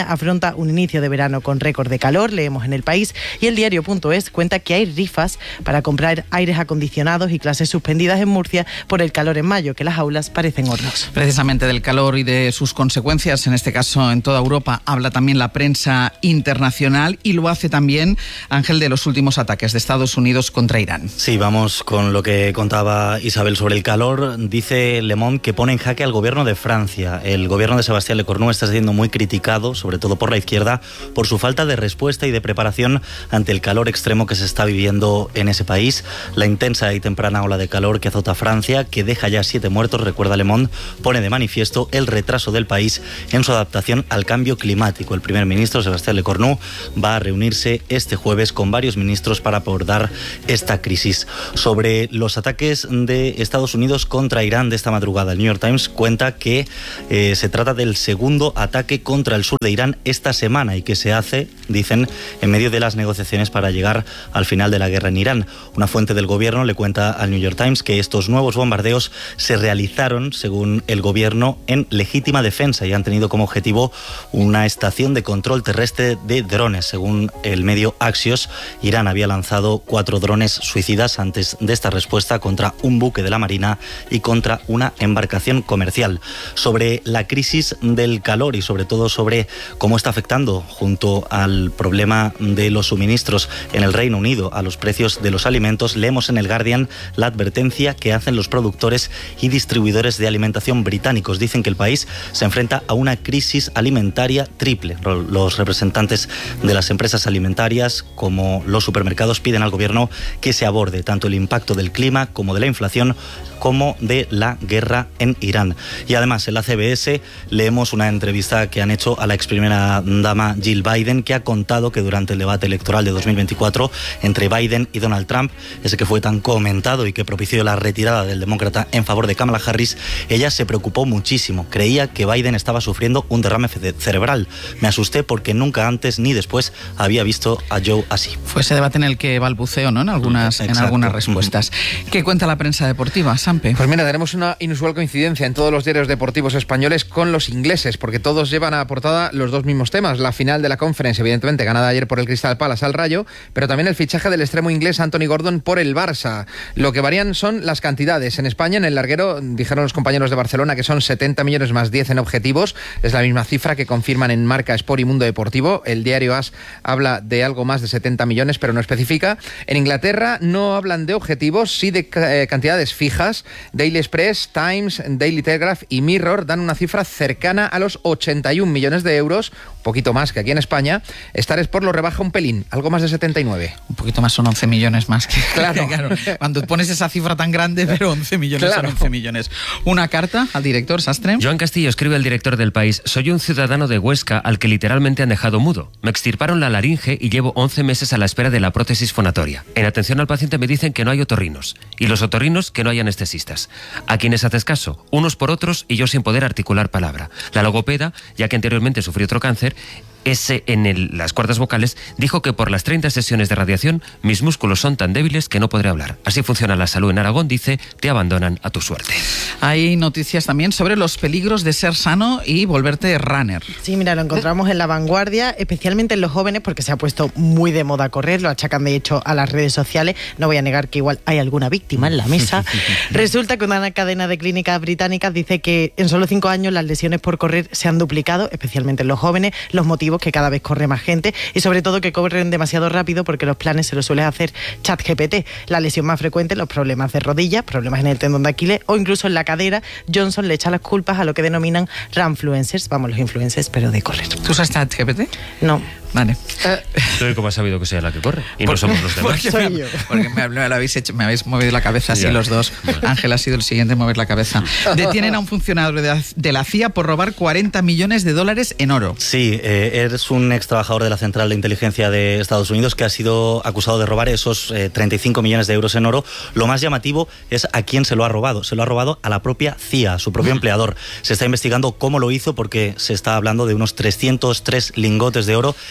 nota un inicio de verano con récord de calor, leemos en El País, y el diario.es cuenta que hay rifas para comprar aires acondicionados y clases suspendidas en Murcia por el calor en mayo, que las aulas parecen hornos. Precisamente del calor y de sus consecuencias, en este caso en toda Europa, habla también la prensa internacional y lo hace también, Ángel, de los últimos ataques de Estados Unidos contra Irán. Sí, vamos con lo que contaba Isabel sobre el calor. Dice Le Monde que pone en jaque al gobierno de Francia. El gobierno de Sebastián Lecornu está siendo muy criticado, sobre todo por la izquierda, por su falta de respuesta y de preparación ante el calor extremo que se está viviendo en ese país. La intensa y temprana ola de calor que azota Francia, que deja ya siete muertos, recuerda Le Monde, pone de manifiesto el retraso del país en su adaptación al cambio climático. El primer ministro, Sebastián Lecornu, va a reunirse este jueves con varios ministros para abordar esta crisis. Sobre los ataques de Estados Unidos contra Irán de esta madrugada, el New York Times cuenta que eh, se trata del segundo ataque contra el sur de Irán esta semana y que se hace, dicen, en medio de las negociaciones para llegar al final de la guerra en Irán. Una fuente del gobierno le cuenta al New York Times que estos nuevos bombardeos se realizaron, según el gobierno, en legítima defensa y han tenido como objetivo una estación de control terrestre de drones. Según el medio Axios, Irán había lanzado cuatro drones suicidas antes de esta respuesta contra un buque de la Marina y contra una embarcación comercial. Sobre la crisis del calor y sobre todo sobre cómo está afectando, junto al problema de los suministros en el Reino Unido, a los precios de los alimentos, leemos en el Guardian la advertencia que hacen los productores y distribuidores de alimentación británicos. Dicen que el país se enfrenta a una crisis alimentaria triple. Los representantes de las empresas alimentarias, como los supermercados, piden al gobierno que se aborde tanto el impacto del clima como de la inflación, como de la guerra en Irán. Y además en la C B S leemos una entrevista que han hecho a la ex primera dama Jill Biden, que ha contado que durante el debate electoral de dos mil veinticuatro entre Biden y Donald Trump, ese que fue tan comentado y que propició la retirada del demócrata en favor de Kamala Harris, ella se preocupó muchísimo. Creía que Biden estaba sufriendo un derrame cerebral. Me asusté porque nunca antes ni después había visto a Joe así. Fue ese debate en el que balbuceó, ¿no? En algunas, en algunas respuestas. ¿Qué cuenta la prensa deportiva, Sampe? Pues mira, tenemos una inusual coincidencia en todos los diarios deportivos españoles con los ingleses, porque todos llevan a portada los dos mismos temas. La final de la Conference, evidentemente, ganada ayer por el Crystal Palace al Rayo, pero también el fichaje del extremo inglés Anthony Gordon por el Barça. Lo que varían son las cantidades. En España, en el larguero, dijeron los compañeros de Barcelona que son setenta millones más diez en objetivos. Es la misma cifra que confirman en Marca, Sport y Mundo Deportivo. El diario AS habla de algo más de setenta millones, pero no especifica. En Inglaterra no hablan de objetivos, sí de eh, cantidades fijas. Daily Express, Times, Daily Telegraph y Mirror dan una cifra cercana a los ochenta y un millones de euros, un poquito más que aquí en España. Star Sport lo rebaja un pelín, algo más de setenta y nueve. Un poquito más, son once millones más. Que, claro. claro. Cuando pones esa cifra tan grande, pero once millones claro. son once millones. Una carta al director Sastre. Joan Castillo escribe al director del País: soy un ciudadano de Huesca al que literalmente han dejado mudo. Me extirparon la laringe y llevo once meses a la espera de la prótesis fonatoria. En atención al paciente me dicen que no hay otorrinos y los otorrinos que no hay anestesistas. ¿A quiénes haces caso? Unos por otros y yo sin poder articular palabra. La logopeda, ya que anteriormente sufrí otro cáncer, ese en el, las cuerdas vocales, dijo que por las treinta sesiones de radiación mis músculos son tan débiles que no podré hablar. Así funciona la salud en Aragón, dice, te abandonan a tu suerte. Hay noticias también sobre los peligros de ser sano y volverte runner. Sí, mira, lo encontramos en La Vanguardia, especialmente en los jóvenes, porque se ha puesto muy de moda correr, lo achacan de hecho a las redes sociales. No voy a negar que igual hay alguna víctima en la mesa. Resulta que una cadena de clínicas británicas dice que en solo cinco años las lesiones por correr se han duplicado, especialmente en los jóvenes. Los motivos, que cada vez corre más gente y sobre todo que corren demasiado rápido porque los planes se los suele hacer ChatGPT. La lesión más frecuente, los problemas de rodillas, problemas en el tendón de Aquiles o incluso en la cadera. Johnson le echa las culpas a lo que denominan runfluencers, vamos, los influencers, pero de correr. ¿Tú usas ChatGPT? No. Vale. ¿Tú cómo has sabido que sea la que corre? Y no somos los demás. Porque, soy yo. Porque me, me, habéis hecho, me habéis movido la cabeza así los dos. Ángel ha sido el siguiente en mover la cabeza. Detienen a un funcionario de, de la C I A por robar cuarenta millones de dólares en oro. Sí, eh, eres un ex trabajador de la Central de Inteligencia de Estados Unidos que ha sido acusado de robar esos eh, treinta y cinco millones de euros en oro. Lo más llamativo es a quién se lo ha robado. Se lo ha robado a la propia C I A, a su propio empleador. Se está investigando cómo lo hizo porque se está hablando de unos trescientos tres lingotes de oro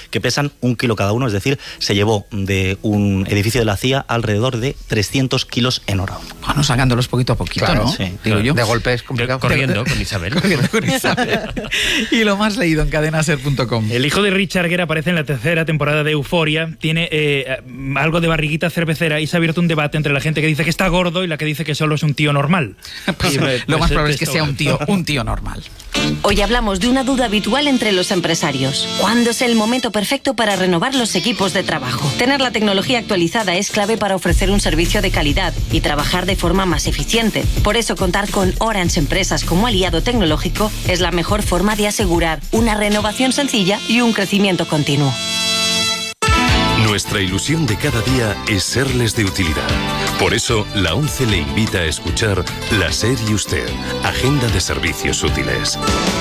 que pesan un kilo cada uno, es decir, se llevó de un edificio de la C I A alrededor de trescientos kilos en oro. Bueno, sacándolos poquito a poquito, Claro, ¿no? sí, Digo claro. yo. De golpe es complicado. Corriendo con Isabel. Corriendo con Isabel. Y lo más leído en cadena ser punto com. El hijo de Richard Gere aparece en la tercera temporada de Euphoria. Tiene eh, algo de barriguita cervecera y se ha abierto un debate entre la gente que dice que está gordo y la que dice que solo es un tío normal. Pues, Y, lo pues, más probable es que esto- sea un tío, un tío normal. Hoy hablamos de una duda habitual entre los empresarios. ¿Cuándo es el momento perfecto para renovar los equipos de trabajo? Tener la tecnología actualizada es clave para ofrecer un servicio de calidad y trabajar de forma más eficiente. Por eso contar con Orange Empresas como aliado tecnológico es la mejor forma de asegurar una renovación sencilla y un crecimiento continuo. Nuestra ilusión de cada día es serles de utilidad. Por eso, la ONCE le invita a escuchar La SER y Usted, Agenda de Servicios Útiles.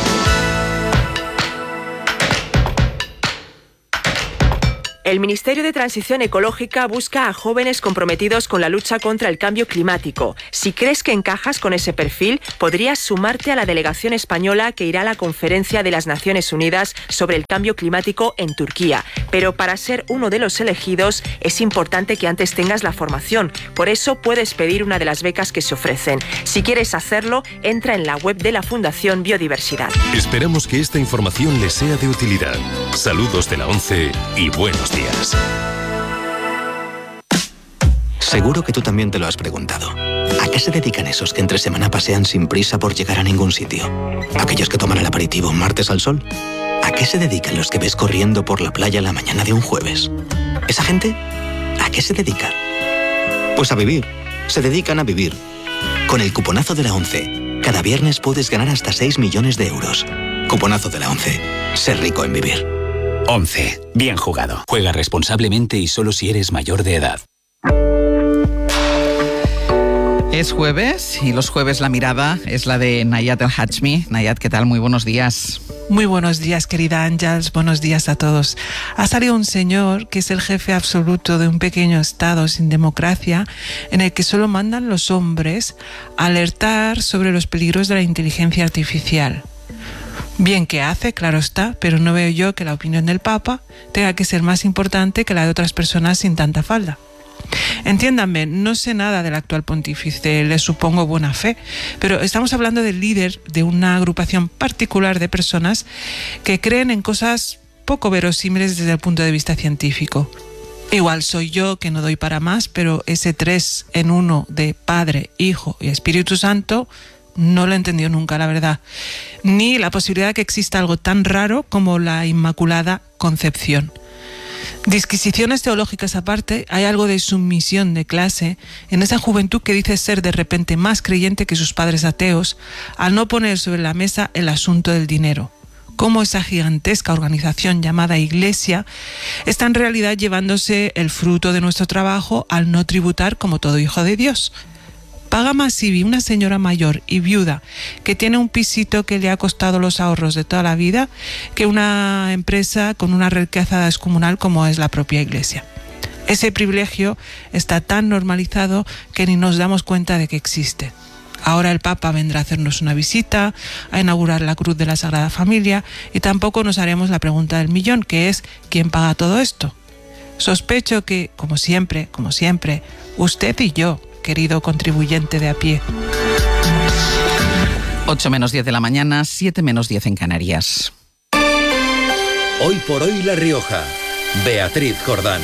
El Ministerio de Transición Ecológica busca a jóvenes comprometidos con la lucha contra el cambio climático. Si crees que encajas con ese perfil, podrías sumarte a la delegación española que irá a la Conferencia de las Naciones Unidas sobre el Cambio Climático en Turquía. Pero para ser uno de los elegidos, es importante que antes tengas la formación. Por eso puedes pedir una de las becas que se ofrecen. Si quieres hacerlo, entra en la web de la Fundación Biodiversidad. Esperamos que esta información les sea de utilidad. Saludos de la ONCE y buenos días. Seguro que tú también te lo has preguntado. ¿A qué se dedican esos que entre semana pasean sin prisa por llegar a ningún sitio? ¿Aquellos que toman el aperitivo un martes al sol? ¿A qué se dedican los que ves corriendo por la playa la mañana de un jueves? ¿Esa gente? ¿A qué se dedica? Pues a vivir. Se dedican a vivir. Con el cuponazo de la ONCE, cada viernes puedes ganar hasta seis millones de euros. Cuponazo de la ONCE. Ser rico en vivir. once. Bien jugado. Juega responsablemente y solo si eres mayor de edad. Es jueves y los jueves la mirada es la de Nayat El Hachmi. Nayat, ¿qué tal? Muy buenos días. Muy buenos días, querida Ángels. Buenos días a todos. Ha salido un señor que es el jefe absoluto de un pequeño estado sin democracia en el que solo mandan los hombres a alertar sobre los peligros de la inteligencia artificial. Bien que hace, claro está, pero no veo yo que la opinión del Papa tenga que ser más importante que la de otras personas sin tanta falda. Entiéndanme, no sé nada del actual pontífice, le supongo buena fe, pero estamos hablando del líder de una agrupación particular de personas que creen en cosas poco verosímiles desde el punto de vista científico. Igual soy yo que no doy para más, pero ese tres en uno de Padre, Hijo y Espíritu Santo no lo he entendido nunca, la verdad. Ni la posibilidad de que exista algo tan raro como la Inmaculada Concepción. Disquisiciones teológicas aparte, hay algo de sumisión de clase en esa juventud que dice ser de repente más creyente que sus padres ateos al no poner sobre la mesa el asunto del dinero. Cómo esa gigantesca organización llamada Iglesia está en realidad llevándose el fruto de nuestro trabajo al no tributar como todo hijo de Dios. Paga más I B I una señora mayor y viuda que tiene un pisito que le ha costado los ahorros de toda la vida que una empresa con una riqueza descomunal como es la propia Iglesia. Ese privilegio está tan normalizado que ni nos damos cuenta de que existe. Ahora el Papa vendrá a hacernos una visita, a inaugurar la Cruz de la Sagrada Familia y tampoco nos haremos la pregunta del millón, que es ¿quién paga todo esto? Sospecho que, como siempre, como siempre, usted y yo, querido contribuyente de a pie. ocho menos diez de la mañana, siete menos diez en Canarias. Hoy por hoy La Rioja. Beatriz Jordán.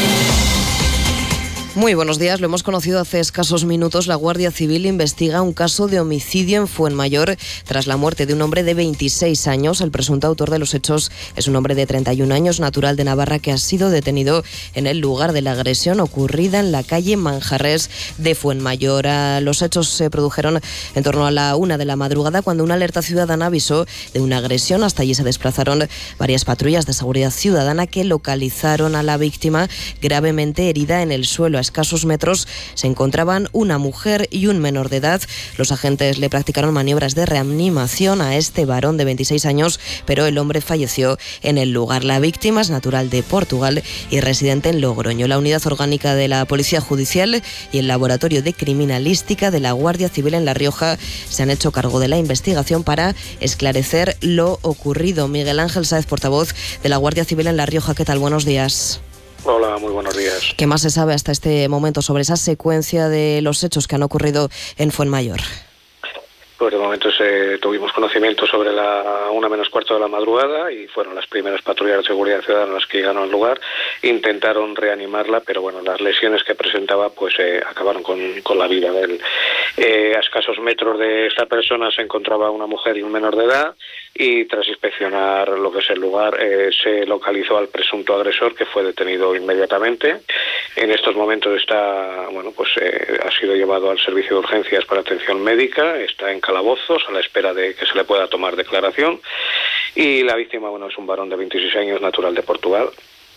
Muy buenos días. Lo hemos conocido hace escasos minutos. La Guardia Civil investiga un caso de homicidio en Fuenmayor tras la muerte de un hombre de veintiséis años. El presunto autor de los hechos es un hombre de treinta y un años, natural de Navarra, que ha sido detenido en el lugar de la agresión ocurrida en la calle Manjarres de Fuenmayor. Los hechos se produjeron en torno a la una de la madrugada cuando una alerta ciudadana avisó de una agresión. Hasta allí se desplazaron varias patrullas de seguridad ciudadana que localizaron a la víctima gravemente herida en el suelo. escasos metros se encontraban una mujer y un menor de edad. Los agentes le practicaron maniobras de reanimación a este varón de veintiséis años, pero el hombre falleció en el lugar. La víctima es natural de Portugal y residente en Logroño. La unidad orgánica de la Policía Judicial y el Laboratorio de Criminalística de la Guardia Civil en La Rioja se han hecho cargo de la investigación para esclarecer lo ocurrido. Miguel Ángel Sáez, portavoz de la Guardia Civil en La Rioja, ¿qué tal? Buenos días. Hola, muy buenos días. ¿Qué más se sabe hasta este momento sobre esa secuencia de los hechos que han ocurrido en Fuenmayor? Pues de momento se, tuvimos conocimiento sobre la una menos cuarto de la madrugada y fueron las primeras patrullas de seguridad ciudadana las que llegaron al lugar. Intentaron reanimarla, pero bueno, las lesiones que presentaba pues eh, acabaron con, con la vida de él. Eh, a escasos metros de esta persona se encontraba una mujer y un menor de edad y tras inspeccionar lo que es el lugar eh, se localizó al presunto agresor, que fue detenido inmediatamente. En estos momentos está, bueno, pues eh, ha sido llevado al servicio de urgencias para atención médica, está en calabozos a la espera de que se le pueda tomar declaración, y la víctima, bueno, es un varón de veintiséis años, natural de Portugal,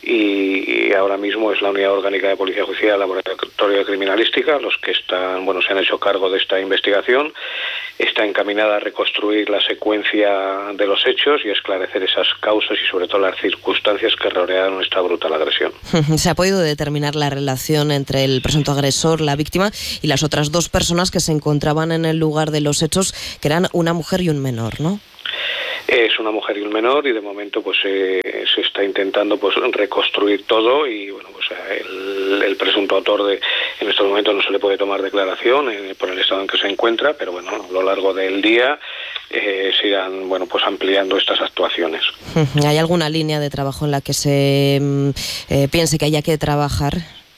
y, y ahora mismo es la unidad orgánica de Policía Judicial, Laboratorio de Criminalística, los que están, bueno, se han hecho cargo de esta investigación. Está encaminada a reconstruir la secuencia de los hechos y esclarecer esas causas y sobre todo las circunstancias que rodearon esta brutal agresión. ¿Se ha podido determinar la relación entre el presunto agresor, la víctima, y las otras dos personas que se encontraban en el lugar de los hechos, que eran una mujer y un menor, ¿no? Es una mujer y un menor y de momento pues eh, se está intentando pues reconstruir todo y bueno pues el, el presunto autor de en estos momentos no se le puede tomar declaración eh, por el estado en que se encuentra, pero bueno, a lo largo del día eh, se irán bueno pues ampliando estas actuaciones. ¿Hay alguna línea de trabajo en la que se eh, piense que haya que trabajar?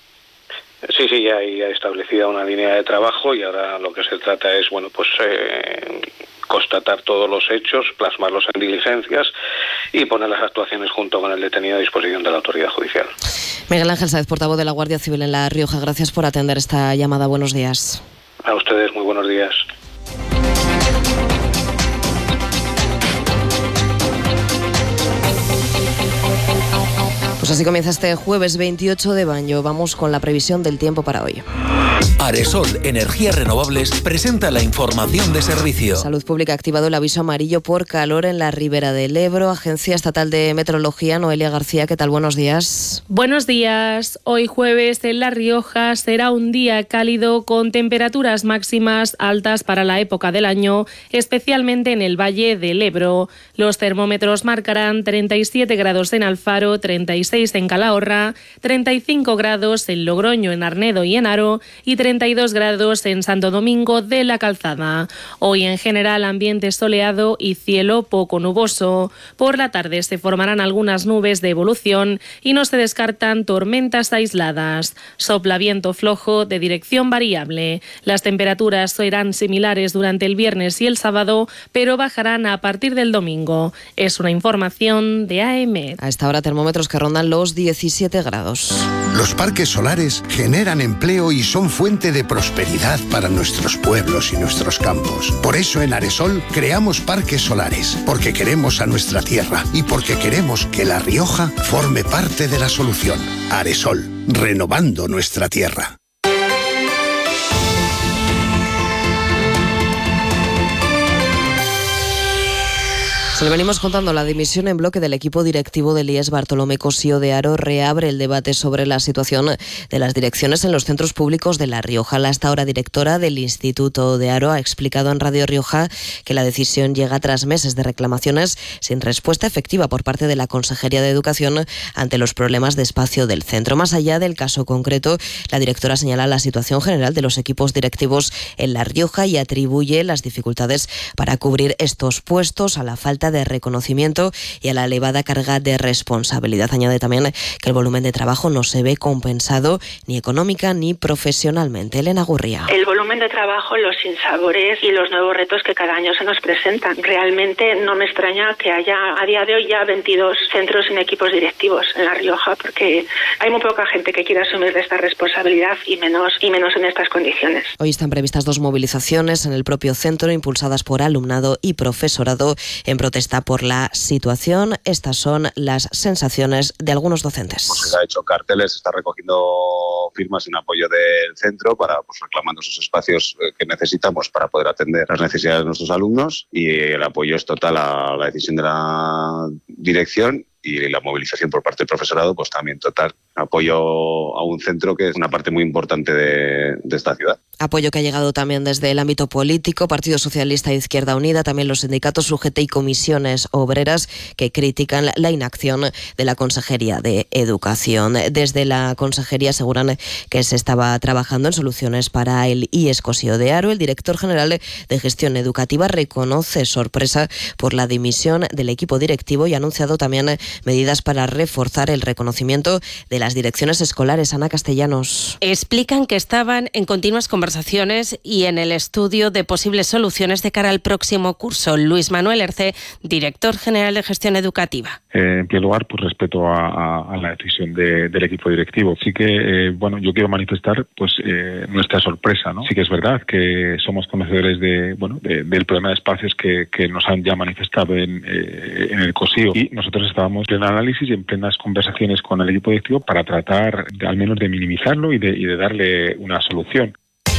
Sí, sí, ya hay establecida una línea de trabajo y ahora lo que se trata es bueno pues eh, constatar todos los hechos, plasmarlos en diligencias y poner las actuaciones junto con el detenido a disposición de la autoridad judicial. Miguel Ángel Sáez, portavoz de la Guardia Civil en La Rioja, gracias por atender esta llamada. Buenos días. A ustedes, muy buenos días. Pues así comienza este jueves veintiocho de mayo. Vamos con la previsión del tiempo para hoy. Aresol Energías Renovables presenta la información de servicio. Salud Pública ha activado el aviso amarillo por calor en la Ribera del Ebro. Agencia Estatal de Meteorología, Noelia García, ¿qué tal? Buenos días. Buenos días. Hoy jueves en La Rioja será un día cálido con temperaturas máximas altas para la época del año, especialmente en el Valle del Ebro. Los termómetros marcarán treinta y siete grados en Alfaro, treinta y seis en Calahorra, treinta y cinco grados en Logroño, en Arnedo y en Haro y treinta y dos grados en Santo Domingo de la Calzada. Hoy en general ambiente soleado y cielo poco nuboso. Por la tarde se formarán algunas nubes de evolución y no se descartan tormentas aisladas. Sopla viento flojo de dirección variable. Las temperaturas serán similares durante el viernes y el sábado, pero bajarán a partir del domingo. Es una información de A M E D. A esta hora termómetros que rondan los diecisiete grados. Los parques solares generan empleo y son fuente de prosperidad para nuestros pueblos y nuestros campos. Por eso en Aresol creamos parques solares, porque queremos a nuestra tierra y porque queremos que La Rioja forme parte de la solución. Aresol, renovando nuestra tierra. Se le venimos contando, la dimisión en bloque del equipo directivo del I E S Bartolomé Cosío de Haro reabre el debate sobre la situación de las direcciones en los centros públicos de La Rioja. La hasta ahora directora del Instituto de Haro ha explicado en Radio Rioja que la decisión llega tras meses de reclamaciones sin respuesta efectiva por parte de la Consejería de Educación ante los problemas de espacio del centro. Más allá del caso concreto, la directora señala la situación general de los equipos directivos en La Rioja y atribuye las dificultades para cubrir estos puestos a la falta de reconocimiento y a la elevada carga de responsabilidad. Añade también que el volumen de trabajo no se ve compensado ni económica ni profesionalmente. Elena Gurría. El volumen de trabajo, los sinsabores y los nuevos retos que cada año se nos presentan. Realmente no me extraña que haya a día de hoy ya veintidós centros sin equipos directivos en La Rioja, porque hay muy poca gente que quiera asumir esta responsabilidad y menos, y menos en estas condiciones. Hoy están previstas dos movilizaciones en el propio centro impulsadas por alumnado y profesorado en protesta protesta por la situación. Estas son las sensaciones de algunos docentes. Pues se ha hecho carteles, se está recogiendo firmas en apoyo del centro para pues, reclamando esos espacios que necesitamos para poder atender las necesidades de nuestros alumnos, y el apoyo es total a la decisión de la dirección, y la movilización por parte del profesorado pues también total. Apoyo a un centro que es una parte muy importante de, de esta ciudad. Apoyo que ha llegado también desde el ámbito político, Partido Socialista e Izquierda Unida, también los sindicatos U G T y comisiones obreras que critican la inacción de la Consejería de Educación. Desde la Consejería aseguran que se estaba trabajando en soluciones para el I E S Cosío de Haro. El director general de Gestión Educativa reconoce sorpresa por la dimisión del equipo directivo y ha anunciado también medidas para reforzar el reconocimiento de las direcciones escolares. Ana Castellanos. Explican que estaban en continuas conversaciones y en el estudio de posibles soluciones de cara al próximo curso. Luis Manuel Erce, director general de Gestión Educativa. Eh, en primer lugar, pues respeto a, a, a la decisión de, del equipo directivo. Sí que, eh, bueno, yo quiero manifestar pues eh, nuestra sorpresa, ¿no? Sí que es verdad que somos conocedores de, bueno, de, del problema de espacios que, que nos han ya manifestado en, eh, en el Cosío, y nosotros estábamos en análisis y en plenas conversaciones con el equipo directivo para tratar de, al menos de minimizarlo y de, y de darle una solución.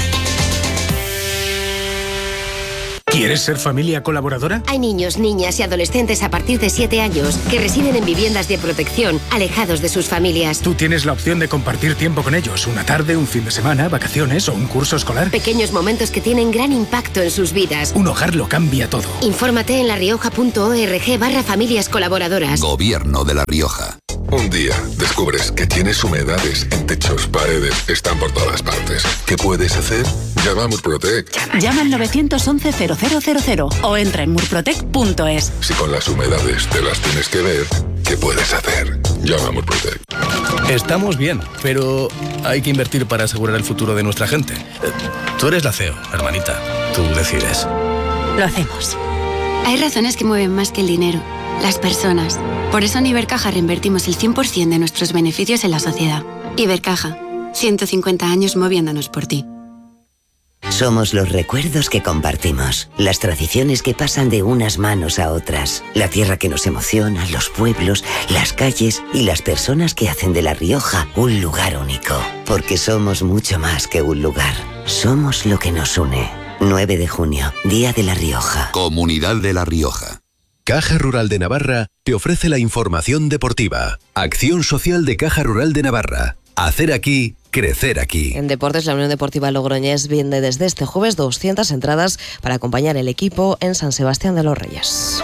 ¿Quieres ser familia colaboradora? Hay niños, niñas y adolescentes a partir de siete años que residen en viviendas de protección, alejados de sus familias. Tú tienes la opción de compartir tiempo con ellos, una tarde, un fin de semana, vacaciones o un curso escolar. Pequeños momentos que tienen gran impacto en sus vidas. Un hogar lo cambia todo. Infórmate en larioja.org barra familias colaboradoras. Gobierno de La Rioja. Un día descubres que tienes humedades en techos, paredes, están por todas partes. ¿Qué puedes hacer? Llama a Murprotec. Llama al nueve once cero cero cero cero o entra en murprotec punto es. Si con las humedades te las tienes que ver, ¿qué puedes hacer? Llama a Murprotec. Estamos bien, pero hay que invertir para asegurar el futuro de nuestra gente. Tú eres la C E O, hermanita. Tú decides. Lo hacemos. Hay razones que mueven más que el dinero. Las personas. Por eso en Ibercaja reinvertimos el cien por ciento de nuestros beneficios en la sociedad. Ibercaja. ciento cincuenta años moviéndonos por ti. Somos los recuerdos que compartimos, las tradiciones que pasan de unas manos a otras, la tierra que nos emociona, los pueblos, las calles y las personas que hacen de La Rioja un lugar único. Porque somos mucho más que un lugar. Somos lo que nos une. nueve de junio, Día de La Rioja. Comunidad de La Rioja. Caja Rural de Navarra te ofrece la información deportiva. Acción social de Caja Rural de Navarra. Hacer aquí, crecer aquí. En deportes, la Unión Deportiva Logroñés vende desde este jueves doscientas entradas para acompañar el equipo en San Sebastián de los Reyes.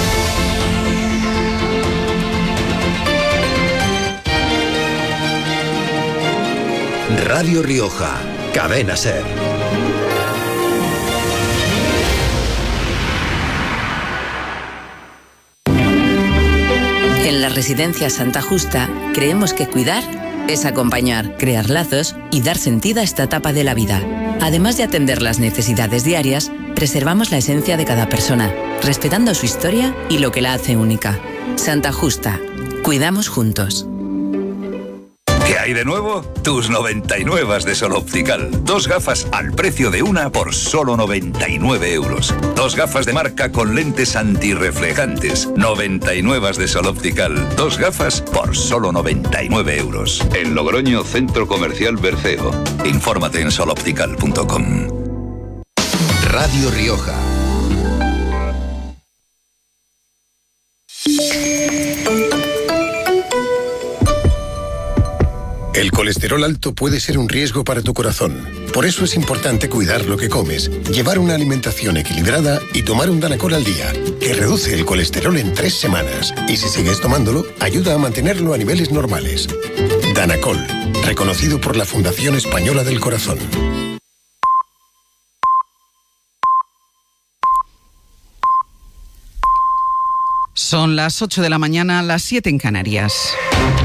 Radio Rioja, Cadena Ser. En la Residencia Santa Justa creemos que cuidar es acompañar, crear lazos y dar sentido a esta etapa de la vida. Además de atender las necesidades diarias, preservamos la esencia de cada persona, respetando su historia y lo que la hace única. Santa Justa. Cuidamos juntos. ¿Qué hay de nuevo? Tus noventa y nueve de Sol Optical. Dos gafas al precio de una por solo noventa y nueve euros. Dos gafas de marca con lentes antirreflejantes. noventa y nueve de Sol Optical. Dos gafas por solo noventa y nueve euros. En Logroño, Centro Comercial Berceo. Infórmate en sol optical punto com. Radio Rioja. El colesterol alto puede ser un riesgo para tu corazón. Por eso es importante cuidar lo que comes, llevar una alimentación equilibrada y tomar un Danacol al día, que reduce el colesterol en tres semanas. Y si sigues tomándolo, ayuda a mantenerlo a niveles normales. Danacol, reconocido por la Fundación Española del Corazón. Son las ocho de la mañana, las siete en Canarias.